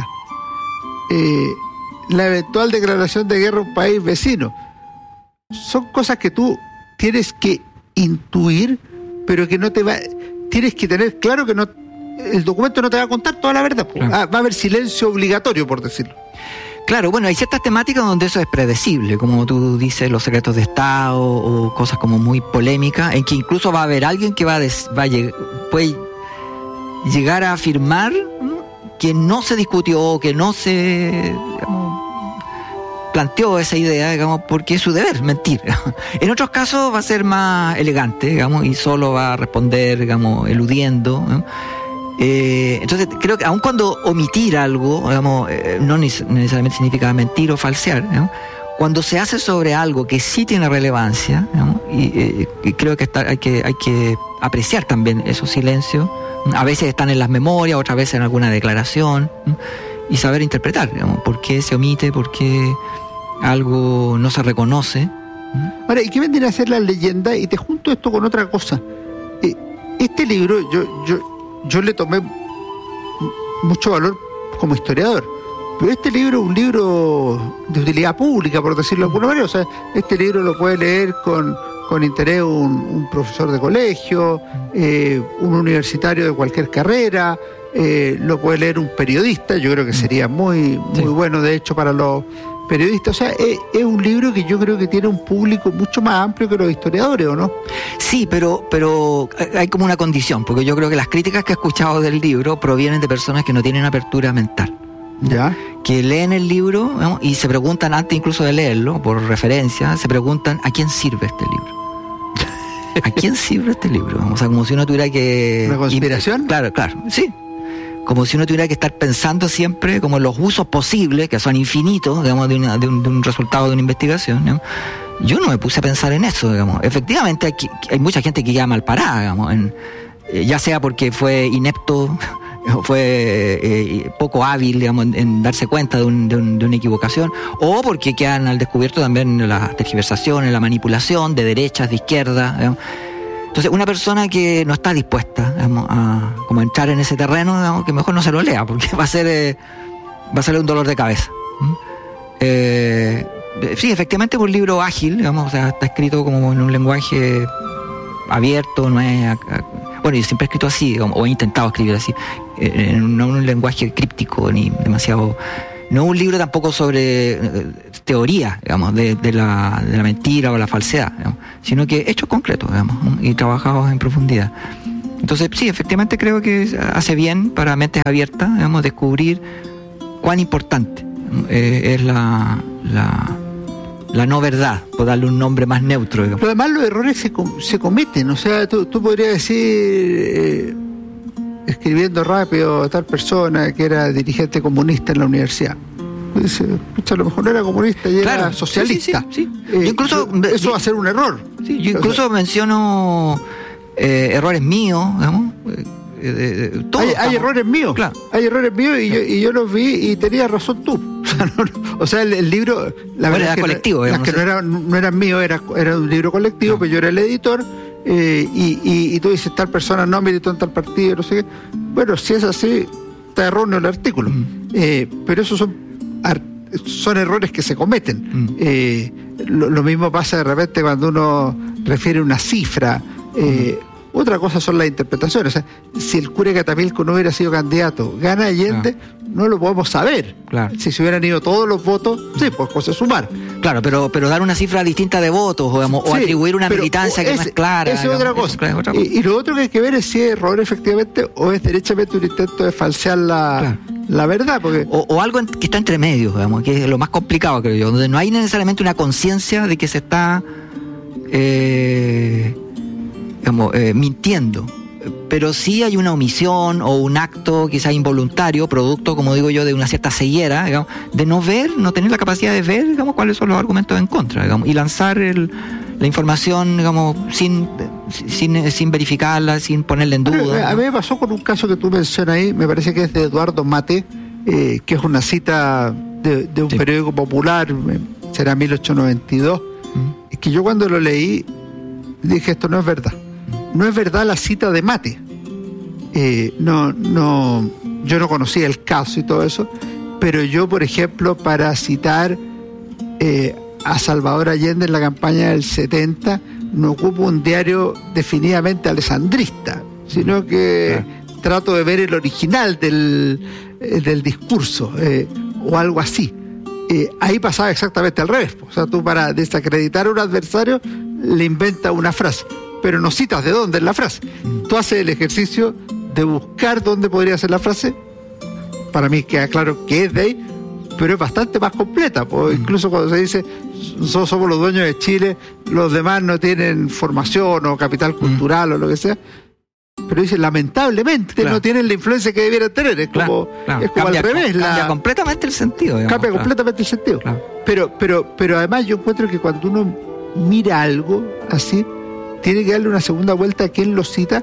E: la eventual declaración de guerra a un país vecino, son cosas que tú tienes que intuir, pero que no te va, tienes que tener claro que no, el documento no te va a contar toda la verdad. Claro. Va a haber silencio obligatorio, por decirlo.
F: Claro, bueno, hay ciertas temáticas donde eso es predecible, como tú dices, los secretos de Estado o cosas como muy polémicas, en que incluso va a haber alguien que puede llegar a afirmar que no se discutió, que no se, digamos, planteó esa idea, digamos, porque es su deber mentir. En otros casos va a ser más elegante, digamos, y solo va a responder, digamos, eludiendo, ¿no? Entonces creo que aun cuando omitir algo, digamos, no necesariamente significa mentir o falsear, ¿no? Cuando se hace sobre algo que sí tiene relevancia, ¿no? y creo que hay que apreciar también esos silencios. A veces están en las memorias, otras veces en alguna declaración, ¿no? Y saber interpretar, digamos, por qué se omite, por qué algo no se reconoce.
E: Ahora, ¿y qué vendría a ser la leyenda? Y te junto esto con otra cosa. Este libro yo le tomé mucho valor como historiador, pero este libro es un libro de utilidad pública, por decirlo de alguna manera. O sea, este libro lo puede leer con interés un profesor de colegio, un universitario de cualquier carrera, lo puede leer un periodista. Yo creo que sería muy bueno, de hecho, para los periodistas. O sea, es un libro que yo creo que tiene un público mucho más amplio que los historiadores, ¿o no?
F: Sí, pero hay como una condición, porque yo creo que las críticas que he escuchado del libro provienen de personas que no tienen apertura mental.
E: ¿Ya?
F: Que leen el libro, ¿no? Y se preguntan, antes incluso de leerlo, por referencia, se preguntan, ¿a quién sirve este libro? ¿A quién sirve este libro? O sea, como si uno tuviera que...
E: ¿Una conspiración?
F: Claro, sí. Como si uno tuviera que estar pensando siempre como en los usos posibles, que son infinitos, digamos, de un resultado de una investigación, ¿no? Yo no me puse a pensar en eso, digamos. Efectivamente, hay mucha gente que queda mal parada, digamos, ya sea porque fue inepto, fue poco hábil, digamos, en darse cuenta de una equivocación, o porque quedan al descubierto también las tergiversaciones, la manipulación de derechas, de izquierdas, digamos. Entonces, una persona que no está dispuesta, digamos, a como entrar en ese terreno, digamos, que mejor no se lo lea, porque va a ser un dolor de cabeza. Sí, efectivamente es un libro ágil, digamos, o sea, está escrito como en un lenguaje abierto, no es... Bueno, yo siempre he escrito así, digamos, o he intentado escribir así, en un lenguaje críptico ni demasiado no es un libro tampoco sobre teoría, digamos, de la mentira o la falsedad, digamos, sino que hechos concretos, digamos, y trabajados en profundidad. Entonces, sí, efectivamente creo que hace bien para mentes abiertas, digamos, descubrir cuán importante es la no verdad, por darle un nombre más neutro, digamos.
E: Pero además los errores se cometen, o sea, tú podrías decir, escribiendo rápido a tal persona que era dirigente comunista en la universidad. Dice, a lo mejor no era comunista y era socialista.
F: Sí. Incluso,
E: eso va a ser un error.
F: Sí, yo incluso menciono errores míos, digamos.
E: Hay errores míos,
F: claro.
E: Hay errores míos y yo los vi y tenías razón tú. O sea, el libro, la verdad
F: era colectivo,
E: las que no eran míos, era un libro colectivo, pero yo era el editor, y tú dices, tal persona no militó en tal partido, no sé qué. Bueno, si es así, está erróneo el artículo. Pero esos son errores que se cometen. Lo mismo pasa de repente cuando uno refiere una cifra. Otra cosa son las interpretaciones. O sea, si el cura de Catapilco no hubiera sido candidato, gana Allende, no lo podemos saber.
F: Claro.
E: Si se hubieran ido todos los votos, sí, pues cosa sumar.
F: Claro, pero dar una cifra distinta de votos, o atribuir una militancia que no es clara.
E: Esa es otra cosa. Y lo otro que hay que ver es si es error efectivamente o es derechamente un intento de falsear la verdad. Porque
F: o algo que está entre medios, digamos, que es lo más complicado, creo yo, donde no hay necesariamente una conciencia de que se está mintiendo, pero sí hay una omisión o un acto quizás involuntario, producto, como digo yo, de una cierta ceguera, digamos, de no tener la capacidad de ver, digamos, cuáles son los argumentos en contra, digamos, y lanzar la información, digamos, sin verificarla, sin ponerla en duda.
E: A mí me pasó con un caso que tú mencionas ahí, me parece que es de Eduardo Mate, que es una cita de un periódico popular, será 1892, es que yo cuando lo leí dije, esto no es verdad. No es verdad la cita de Mate. Yo no conocía el caso y todo eso, pero yo, por ejemplo, para citar a Salvador Allende en la campaña del 70, no ocupo un diario definitivamente alessandrista, sino que trato de ver el original del discurso, o algo así. Ahí pasaba exactamente al revés. O sea, tú para desacreditar a un adversario le inventas una frase, pero no citas de dónde es la frase. Tú haces el ejercicio de buscar dónde podría ser la frase. Para mí queda claro que es de ahí, pero es bastante más completa. Incluso cuando se dice, nosotros somos los dueños de Chile, los demás no tienen formación o capital cultural o lo que sea. Pero dice, lamentablemente no tienen la influencia que debieran tener. Es como al revés.
F: Cambia completamente el sentido. Digamos,
E: cambia completamente el sentido.
F: Claro.
E: Pero además yo encuentro que cuando uno mira algo así, tiene que darle una segunda vuelta a quién lo cita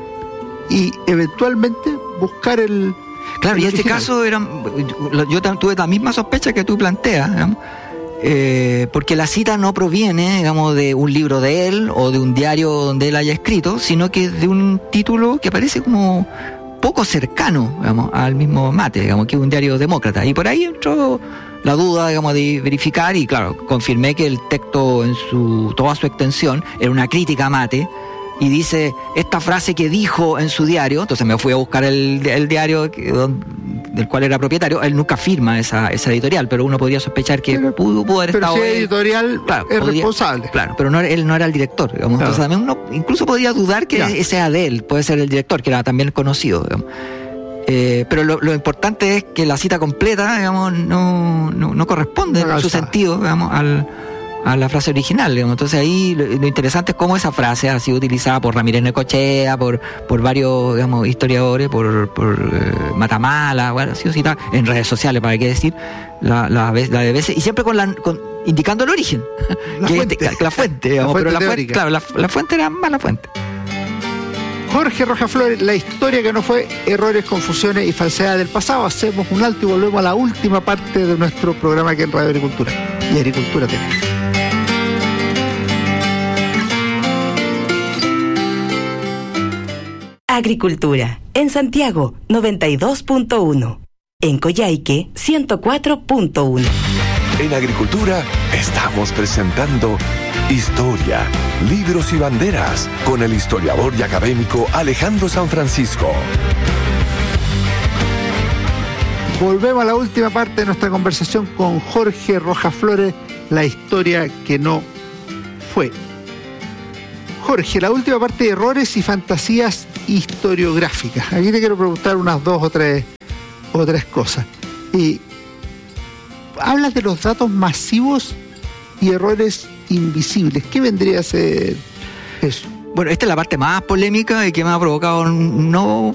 E: y eventualmente buscar el...
F: Claro, y en este caso yo tuve la misma sospecha que tú planteas, digamos, porque la cita no proviene, digamos, de un libro de él o de un diario donde él haya escrito, sino que de un título que parece como poco cercano, digamos, al mismo Mate, digamos, que es un diario demócrata. Y por ahí entró la duda, digamos, de verificar, y claro, confirmé que el texto en toda su extensión era una crítica a Mate, y dice esta frase que dijo en su diario. Entonces me fui a buscar el diario del cual era propietario. Él nunca firma esa editorial, pero uno podría sospechar que pudo haber estado...
E: Pero si editorial es responsable.
F: Claro, pero él no era el director, digamos. Claro. Entonces también uno incluso podría dudar que sea de él, puede ser el director, que era también conocido, digamos. Pero lo importante es que la cita completa, digamos, no corresponde en su sentido, digamos, a la frase original, digamos. Entonces ahí lo interesante es cómo esa frase ha sido utilizada por Ramírez Necochea, por varios, digamos, historiadores, por Matamala, bueno, ha sido citada en redes sociales, para qué decir, la de veces, y siempre indicando el origen, la fuente, digamos, pero la fuente era mala fuente.
E: Jorge Rojas Flores, la historia que no fue errores, confusiones y falsedades del pasado. Hacemos un alto y volvemos a la última parte de nuestro programa aquí en Radio Agricultura y Agricultura TV.
D: Agricultura, en Santiago 92.1, en Coyhaique 104.1.
C: En Agricultura estamos presentando Historia, Libros y Banderas con el historiador y académico Alejandro San Francisco.
E: Volvemos a la última parte de nuestra conversación con Jorge Rojas Flores, la historia que no fue. Jorge, la última parte de errores y fantasías historiográficas. Aquí te quiero preguntar unas dos o tres cosas. Hablas de los datos masivos y errores invisibles. ¿Qué vendría a ser eso?
F: Bueno, esta es la parte más polémica y que me ha provocado no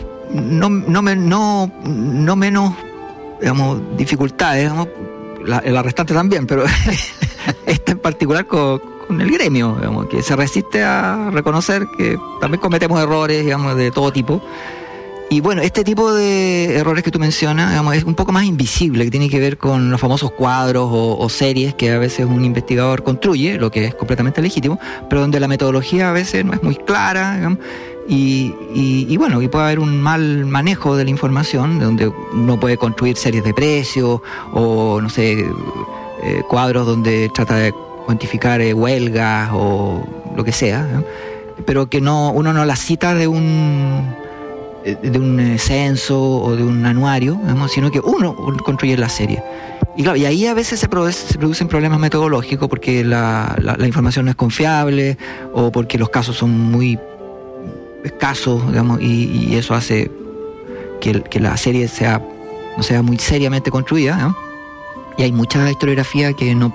F: menos, digamos, dificultades, digamos, la restante también, pero esta en particular con el gremio, digamos, que se resiste a reconocer que también cometemos errores, digamos, de todo tipo. Y bueno, este tipo de errores que tú mencionas, digamos, es un poco más invisible, que tiene que ver con los famosos cuadros o series que a veces un investigador construye, lo que es completamente legítimo, pero donde la metodología a veces no es muy clara, digamos, y bueno, y puede haber un mal manejo de la información, donde uno puede construir series de precios o, no sé, cuadros donde trata de cuantificar huelgas o lo que sea, ¿no? Pero que uno no las cita de un censo o de un anuario, digamos, sino que uno construye la serie. Y claro, y ahí a veces se producen problemas metodológicos porque la información no es confiable o porque los casos son muy escasos, digamos, y eso hace que la serie no sea muy seriamente construida, ¿no? Y hay mucha historiografía que no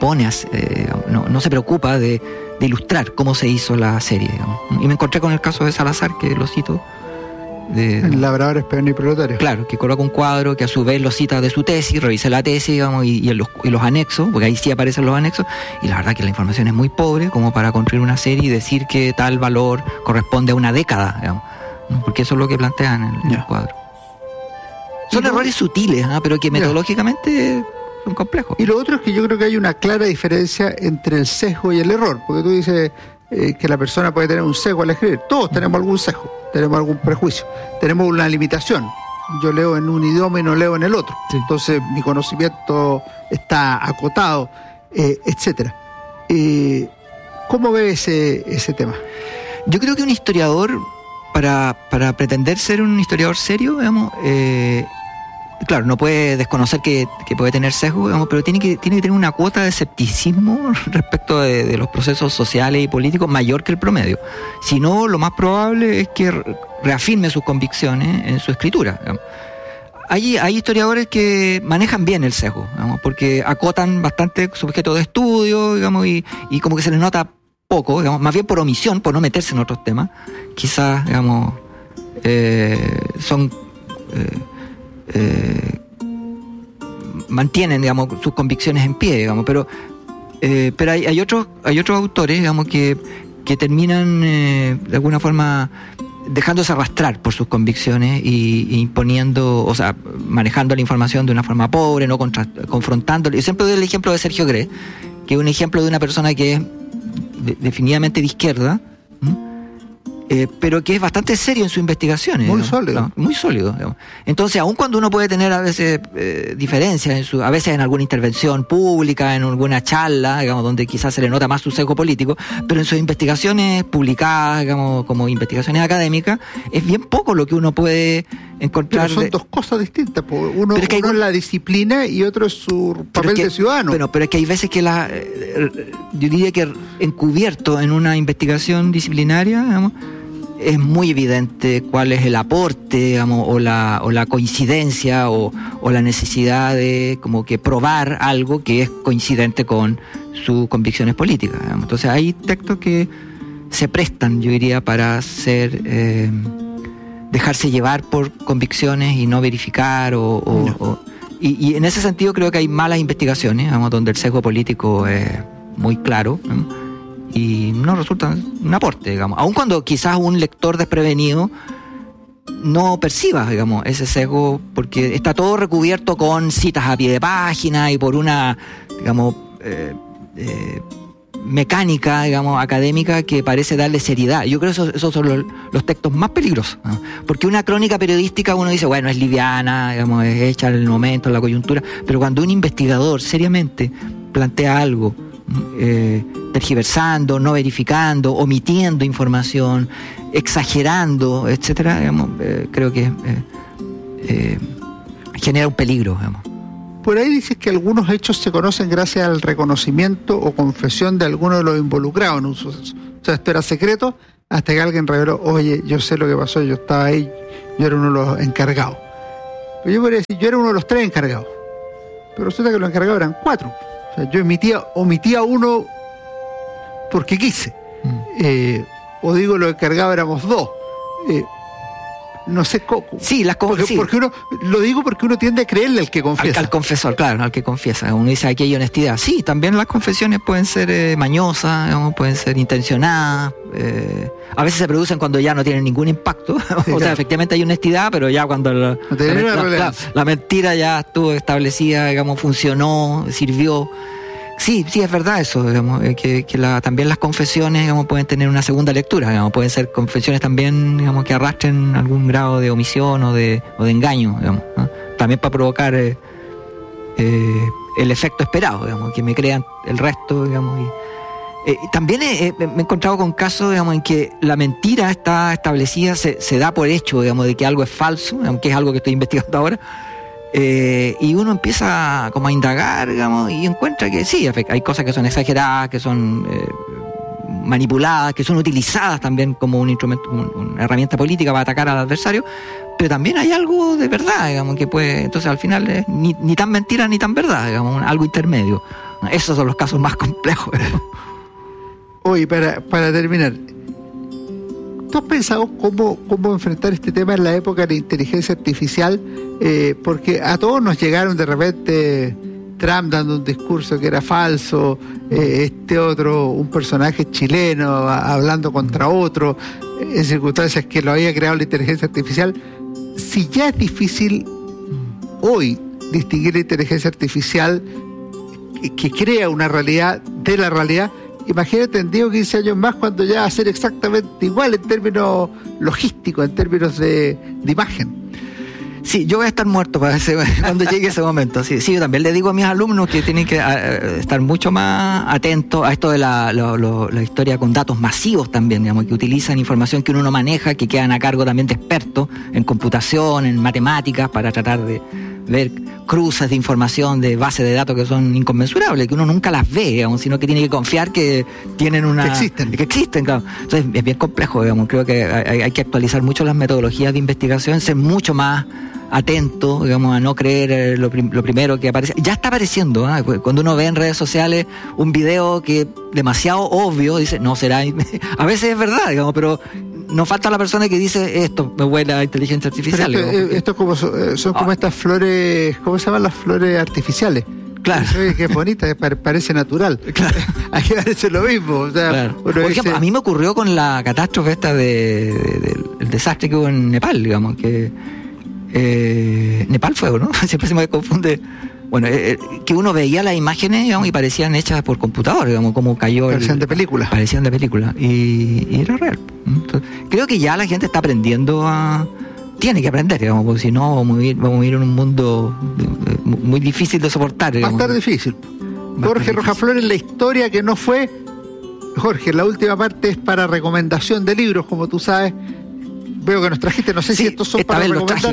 F: se preocupa de ilustrar cómo se hizo la serie, digamos. Y me encontré con el caso de Salazar, que lo cito,
E: en Labradores, Peones y Proletarios.
F: Claro, que coloca un cuadro que a su vez lo cita de su tesis, revisa la tesis, digamos, y los anexos, porque ahí sí aparecen los anexos, y la verdad que la información es muy pobre como para construir una serie y decir que tal valor corresponde a una década, digamos, ¿no? Porque eso es lo que plantean en el cuadro. Son errores sutiles, ¿no? Pero que metodológicamente son complejos.
E: Y lo otro es que yo creo que hay una clara diferencia entre el sesgo y el error, porque tú dices que la persona puede tener un sesgo al escribir. Todos tenemos algún sesgo, tenemos algún prejuicio, tenemos una limitación. Yo leo en un idioma y no leo en el otro. Sí. Entonces mi conocimiento está acotado, etcétera. ¿Cómo ves ese tema?
F: Yo creo que un historiador, para pretender ser un historiador serio, digamos, claro, no puede desconocer que puede tener sesgo, digamos, pero tiene que tener una cuota de escepticismo respecto de los procesos sociales y políticos mayor que el promedio. Si no, lo más probable es que reafirme sus convicciones en su escritura, digamos. Hay historiadores que manejan bien el sesgo, digamos, porque acotan bastante su objeto de estudio, digamos, y como que se les nota poco, digamos, más bien por omisión, por no meterse en otros temas. Quizás, digamos, mantienen, digamos, sus convicciones en pie, digamos, pero hay otros autores, digamos, que terminan de alguna forma dejándose arrastrar por sus convicciones y imponiendo, o sea, manejando la información de una forma pobre, no confrontándolo. Yo siempre doy el ejemplo de Sergio Grez, que es un ejemplo de una persona que es definitivamente de izquierda, pero que es bastante serio en sus investigaciones.
E: Muy sólido.
F: ¿no? Muy sólido. Digamos. Entonces, aun cuando uno puede tener a veces diferencias, a veces en alguna intervención pública, en alguna charla, digamos, donde quizás se le nota más su sesgo político, pero en sus investigaciones publicadas, digamos, como investigaciones académicas, es bien poco lo que uno puede encontrar.
E: Pero son dos cosas distintas. Uno es la disciplina y otro es su papel de ciudadano.
F: Bueno, pero es que hay veces que yo diría que encubierto en una investigación disciplinaria, digamos, es muy evidente cuál es el aporte, digamos, o la coincidencia o la necesidad de como que probar algo que es coincidente con sus convicciones políticas, digamos. Entonces hay textos que se prestan, yo diría, para dejarse llevar por convicciones y no verificar y en ese sentido creo que hay malas investigaciones, digamos, donde el sesgo político es muy claro, ¿no? Y no resulta un aporte, digamos, aun cuando quizás un lector desprevenido no perciba, digamos, ese sesgo, porque está todo recubierto con citas a pie de página y por una, digamos, mecánica, digamos, académica que parece darle seriedad. Yo creo que esos son los textos más peligrosos, ¿no? Porque una crónica periodística uno dice, bueno, es liviana, digamos, es hecha en el momento, en la coyuntura, pero cuando un investigador seriamente plantea algo, tergiversando, no verificando, omitiendo información, exagerando, etcétera, digamos, creo que genera un peligro, digamos.
E: Por ahí dices que algunos hechos se conocen gracias al reconocimiento o confesión de alguno de los involucrados en un suceso. O sea, esto era secreto hasta que alguien reveló, oye, yo sé lo que pasó, yo estaba ahí, yo era uno de los encargados. Pero yo podría decir, yo era uno de los 3 encargados. Pero resulta que los encargados eran 4. O sea, yo omitía uno porque quise. O digo, los encargados éramos 2. No sé cómo.
F: Sí,
E: porque uno, lo digo porque uno tiende a creerle al que confiesa.
F: Al confesor, claro, al que confiesa. Uno dice, aquí hay honestidad. Sí, también las confesiones pueden ser mañosas, digamos, pueden ser intencionadas. A veces se producen cuando ya no tienen ningún impacto. Sí, o sea, claro, efectivamente hay honestidad, pero ya cuando la mentira ya estuvo establecida, digamos, funcionó, sirvió. Sí, es verdad eso, digamos, que también las confesiones, digamos, pueden tener una segunda lectura, digamos, pueden ser confesiones también, digamos, que arrastren algún grado de omisión o de engaño, digamos, ¿no? También para provocar el efecto esperado, digamos, que me crean el resto, digamos. Y también me he encontrado con casos, digamos, en que la mentira está establecida, se da por hecho, digamos, de que algo es falso, digamos, que es algo que estoy investigando ahora. Y uno empieza como a indagar, digamos, y encuentra que sí, hay cosas que son exageradas, que son manipuladas, que son utilizadas también como un instrumento, una herramienta política para atacar al adversario, pero también hay algo de verdad, digamos, que puede, entonces al final es ni tan mentira ni tan verdad, digamos, algo intermedio. Esos son los casos más complejos.
E: Oye, para terminar, ¿tú has pensado cómo enfrentar este tema en la época de la inteligencia artificial? Porque a todos nos llegaron de repente Trump dando un discurso que era falso, un personaje chileno hablando contra otro, en circunstancias que lo había creado la inteligencia artificial. Si ya es difícil hoy distinguir la inteligencia artificial que crea una realidad de la realidad, imagínate en 10 o 15 años más cuando ya va a ser exactamente igual en términos logísticos, en términos de imagen.
F: Sí, yo voy a estar muerto cuando llegue ese momento. Sí, yo también le digo a mis alumnos que tienen que estar mucho más atentos a esto de la historia con datos masivos también, digamos, que utilizan información que uno no maneja, que quedan a cargo también de expertos en computación, en matemáticas, para tratar de ver cruces de información de bases de datos que son inconmensurables, que uno nunca las ve, digamos, sino que tiene que confiar que tienen que existen, claro. Entonces es bien complejo, digamos. Creo que hay que actualizar mucho las metodologías de investigación, ser mucho más atento, digamos, a no creer lo primero que aparece. Ya está apareciendo, ¿eh? Cuando uno ve en redes sociales un video que demasiado obvio, dice, no será, a veces es verdad, digamos, pero no falta la persona que dice, esto me huele a inteligencia artificial.
E: Esto como son como estas flores, ¿cómo se llaman las flores artificiales?
F: Claro.
E: Que es bonita, parece natural. Claro. Aquí parece lo mismo. O sea,
F: claro. Por ejemplo, a mí me ocurrió con la catástrofe esta del desastre que hubo en Nepal, digamos, que Nepal fue, ¿no? Siempre se me confunde. Bueno, que uno veía las imágenes, digamos, y parecían hechas por computador, digamos, como cayó.
E: Parecían de película.
F: Parecían de película. Y era real. Entonces, creo que ya la gente está aprendiendo tiene que aprender, digamos, porque si no vamos a vivir en un mundo muy difícil de soportar, digamos.
E: Va a estar difícil. Jorge Rojaflores, la historia que no fue. Jorge, la última parte es para recomendación de libros, como tú sabes. Veo que nos trajiste, no sé si estos son para recomendar.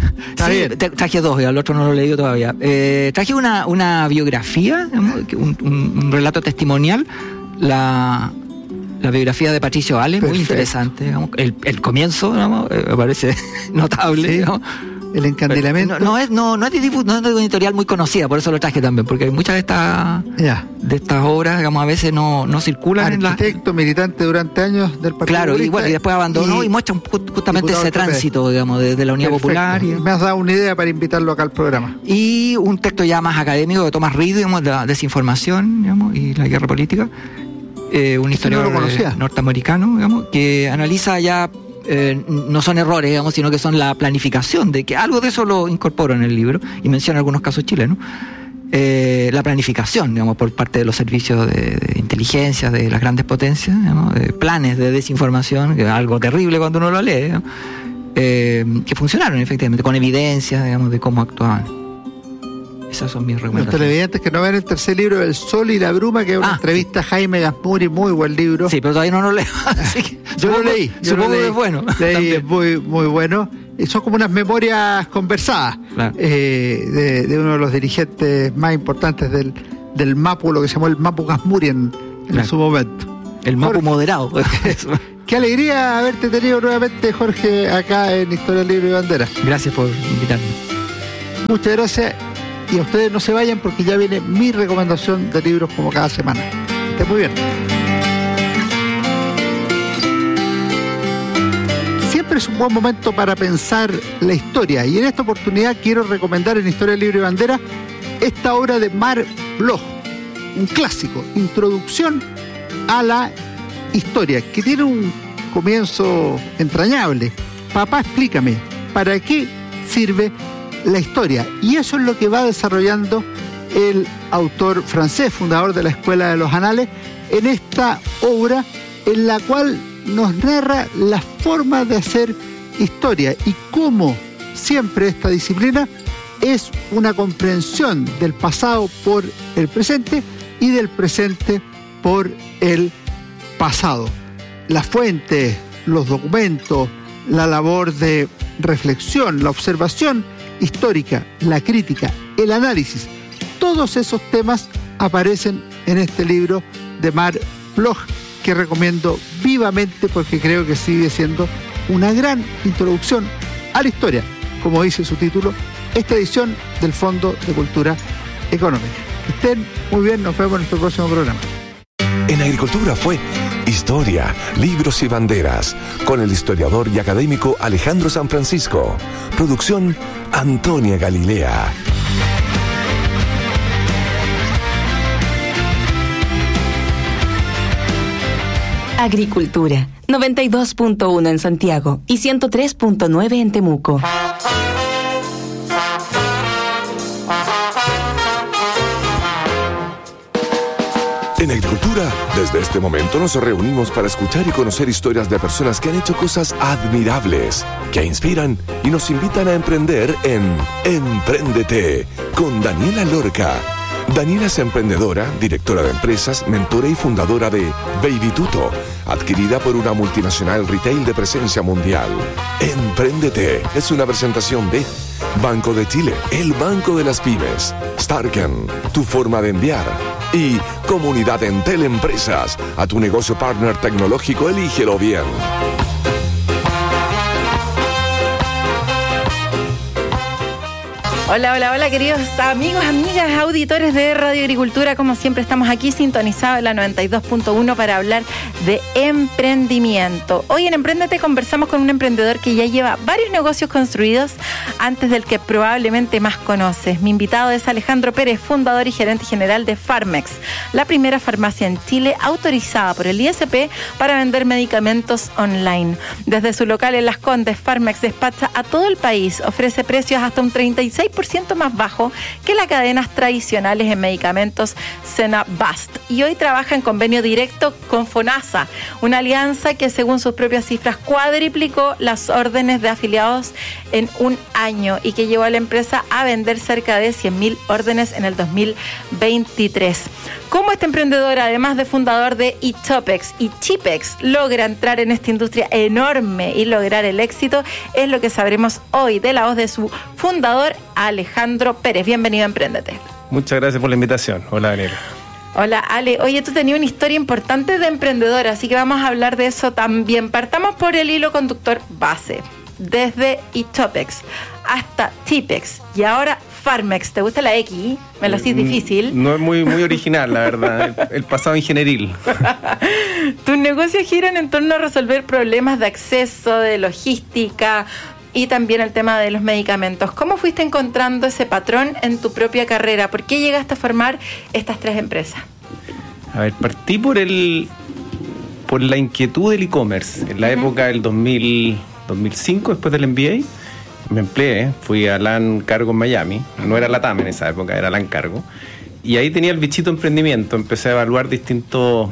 F: Traje 2, el otro no lo he leído todavía. Traje una biografía, un relato testimonial, la biografía de Patricio Ale, muy interesante, digamos. El comienzo, digamos, me parece notable, sí. Digamos.
E: El encandilamiento.
F: No es de una editorial muy conocida, por eso lo traje también, porque muchas de estas obras, digamos, a veces no circulan.
E: Arquitecto, militante durante años del Partido
F: Claro,
E: Comunista,
F: y después abandonó y muestra justamente ese tránsito, digamos, desde la Unión Popular.
E: Me has dado una idea para invitarlo acá al programa.
F: Y un texto ya más académico de Thomas Reid, digamos, de la desinformación, digamos, y la guerra política. Un historiador norteamericano, digamos, que analiza ya no son errores, digamos, sino que son la planificación, de que algo de eso lo incorporo en el libro y menciona algunos casos chilenos. La planificación, digamos, por parte de los servicios de inteligencia de las grandes potencias, digamos, de planes de desinformación, que es algo terrible cuando uno lo lee, digamos, que funcionaron efectivamente, con evidencia, digamos, de cómo actuaban. Esas son mis
E: Los
F: recomendaciones.
E: televidentes que no ven el tercer libro, El Sol y la Bruma, que es una entrevista a Jaime Gazmuri, muy buen libro.
F: Sí, pero todavía no lo leo. Así que
E: Yo lo leí.
F: Supongo que es bueno.
E: Leí, es muy, muy bueno. Son como unas memorias conversadas,
F: claro,
E: de uno de los dirigentes más importantes del MAPU, lo que se llamó el MAPU Gazmuri en
F: claro,
E: su momento.
F: El MAPU moderado.
E: Qué alegría haberte tenido nuevamente, Jorge, acá en Historia, Libro y Bandera.
F: Gracias por invitarme.
E: Muchas gracias. Y a ustedes no se vayan porque ya viene mi recomendación de libros como cada semana. Que esté muy bien. Siempre es un buen momento para pensar la historia. Y en esta oportunidad quiero recomendar en Historia, Libro y Bandera esta obra de Marc Bloch, un clásico, Introducción a la Historia, que tiene un comienzo entrañable. Papá, explícame, ¿para qué sirve la historia? Y eso es lo que va desarrollando el autor francés, fundador de la Escuela de los Anales, en esta obra en la cual nos narra la forma de hacer historia y cómo siempre esta disciplina es una comprensión del pasado por el presente y del presente por el pasado. Las fuentes, los documentos, la labor de reflexión, la observación histórica, la crítica, el análisis, todos esos temas aparecen en este libro de Marc Bloch, que recomiendo vivamente porque creo que sigue siendo una gran introducción a la historia, como dice su título, esta edición del Fondo de Cultura Económica. Que estén muy bien, nos vemos en nuestro próximo programa.
C: En Agricultura fue Historia, Libros y Banderas, con el historiador y académico Alejandro San Francisco. Producción Antonia Galilea.
D: Agricultura, 92.1 en Santiago y 103.9 en Temuco.
C: En Agricultura, desde este momento nos reunimos para escuchar y conocer historias de personas que han hecho cosas admirables, que inspiran y nos invitan a emprender en Empréndete, con Daniela Lorca. Daniela es emprendedora, directora de empresas, mentora y fundadora de Baby Tuto, adquirida por una multinacional retail de presencia mundial. Empréndete es una presentación de Banco de Chile, el banco de las pymes, Starken, tu forma de enviar, y Comunidad Entel Empresas, a tu negocio partner tecnológico, elígelo bien.
G: Hola, hola, hola, queridos amigos, amigas, auditores de Radio Agricultura. Como siempre estamos aquí sintonizados en la 92.1 para hablar de emprendimiento. Hoy en Emprendete conversamos con un emprendedor que ya lleva varios negocios construidos antes del que probablemente más conoces. Mi invitado es Alejandro Pérez, fundador y gerente general de Farmex, la primera farmacia en Chile autorizada por el ISP para vender medicamentos online. Desde su local en Las Condes, Farmex despacha a todo el país, ofrece precios hasta un 36% más bajo que las cadenas tradicionales en medicamentos Senabast. Y hoy trabaja en convenio directo con FONASA, una alianza que según sus propias cifras cuadriplicó las órdenes de afiliados en un año y que llevó a la empresa a vender cerca de 100.000 órdenes en el 2023. ¿Cómo este emprendedor, además de fundador de Itopex y Chipex, logra entrar en esta industria enorme y lograr el éxito? Es lo que sabremos hoy de la voz de su fundador, Alejandro Pérez. Bienvenido a Emprendete.
H: Muchas gracias por la invitación. Hola, Daniela.
G: Hola, Ale. Oye, tú tenías una historia importante de emprendedor, así que vamos a hablar de eso también. Partamos por el hilo conductor base. Desde Itopex hasta Chipex y ahora Farmex. ¿Te gusta la X? Me lo hacís difícil.
H: No es muy original, la verdad. El pasado ingenieril.
G: Tus negocios giran en torno a resolver problemas de acceso, de logística y también el tema de los medicamentos. ¿Cómo fuiste encontrando ese patrón en tu propia carrera? ¿Por qué llegaste a formar estas tres empresas?
H: A ver, partí por la inquietud del e-commerce. En la época del 2005, después del MBA, me empleé, fui a LAN Cargo en Miami. No era LATAM en esa época, era LAN Cargo. Y ahí tenía el bichito emprendimiento, empecé a evaluar distintas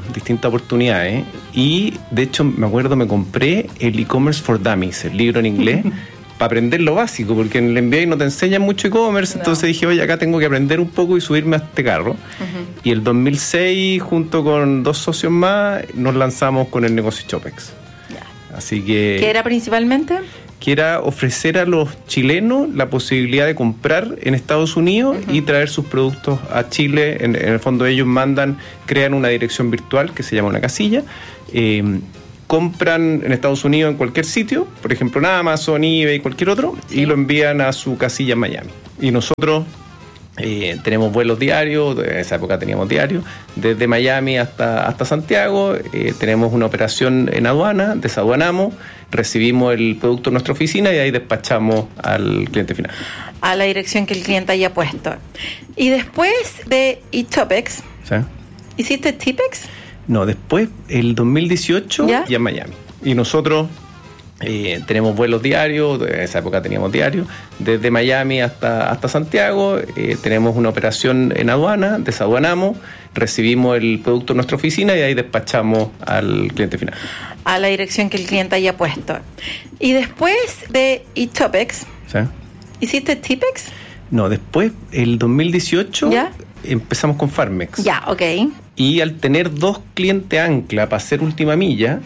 H: oportunidades. Y de hecho, me acuerdo, me compré el E-Commerce for Dummies, el libro en inglés, aprender lo básico, porque en el MBA no te enseñan mucho e-commerce, entonces dije, oye, acá tengo que aprender un poco y subirme a este carro. Y el 2006, junto con 2 socios más, nos lanzamos con el negocio Chopex. Así que...
G: ¿Qué era principalmente?
H: Que era ofrecer a los chilenos la posibilidad de comprar en Estados Unidos y traer sus productos a Chile. En el fondo ellos crean una dirección virtual que se llama una casilla, compran en Estados Unidos en cualquier sitio, por ejemplo en Amazon, eBay, cualquier otro, y lo envían a su casilla en Miami. Y nosotros tenemos vuelos diarios, en esa época teníamos diarios, desde Miami hasta Santiago, tenemos una operación en aduana, desaduanamos, recibimos el producto en nuestra oficina y ahí despachamos al cliente final.
G: A la dirección que el cliente haya puesto. Y después de eChopex,
H: ¿sí?
G: ¿Hiciste Tipex?
H: No, después, el 2018, ya en Miami. Y nosotros tenemos vuelos diarios, en esa época teníamos diarios, desde Miami hasta Santiago, tenemos una operación en aduana, desaduanamos, recibimos el producto en nuestra oficina y ahí despachamos al cliente final.
G: A la dirección que el cliente haya puesto. Y después de eChopex,
H: ¿sí?
G: ¿Hiciste Tipex?
H: No, después, el 2018, empezamos con Farmex.
G: Ya, ok.
H: Y al tener 2 clientes ancla para hacer última milla,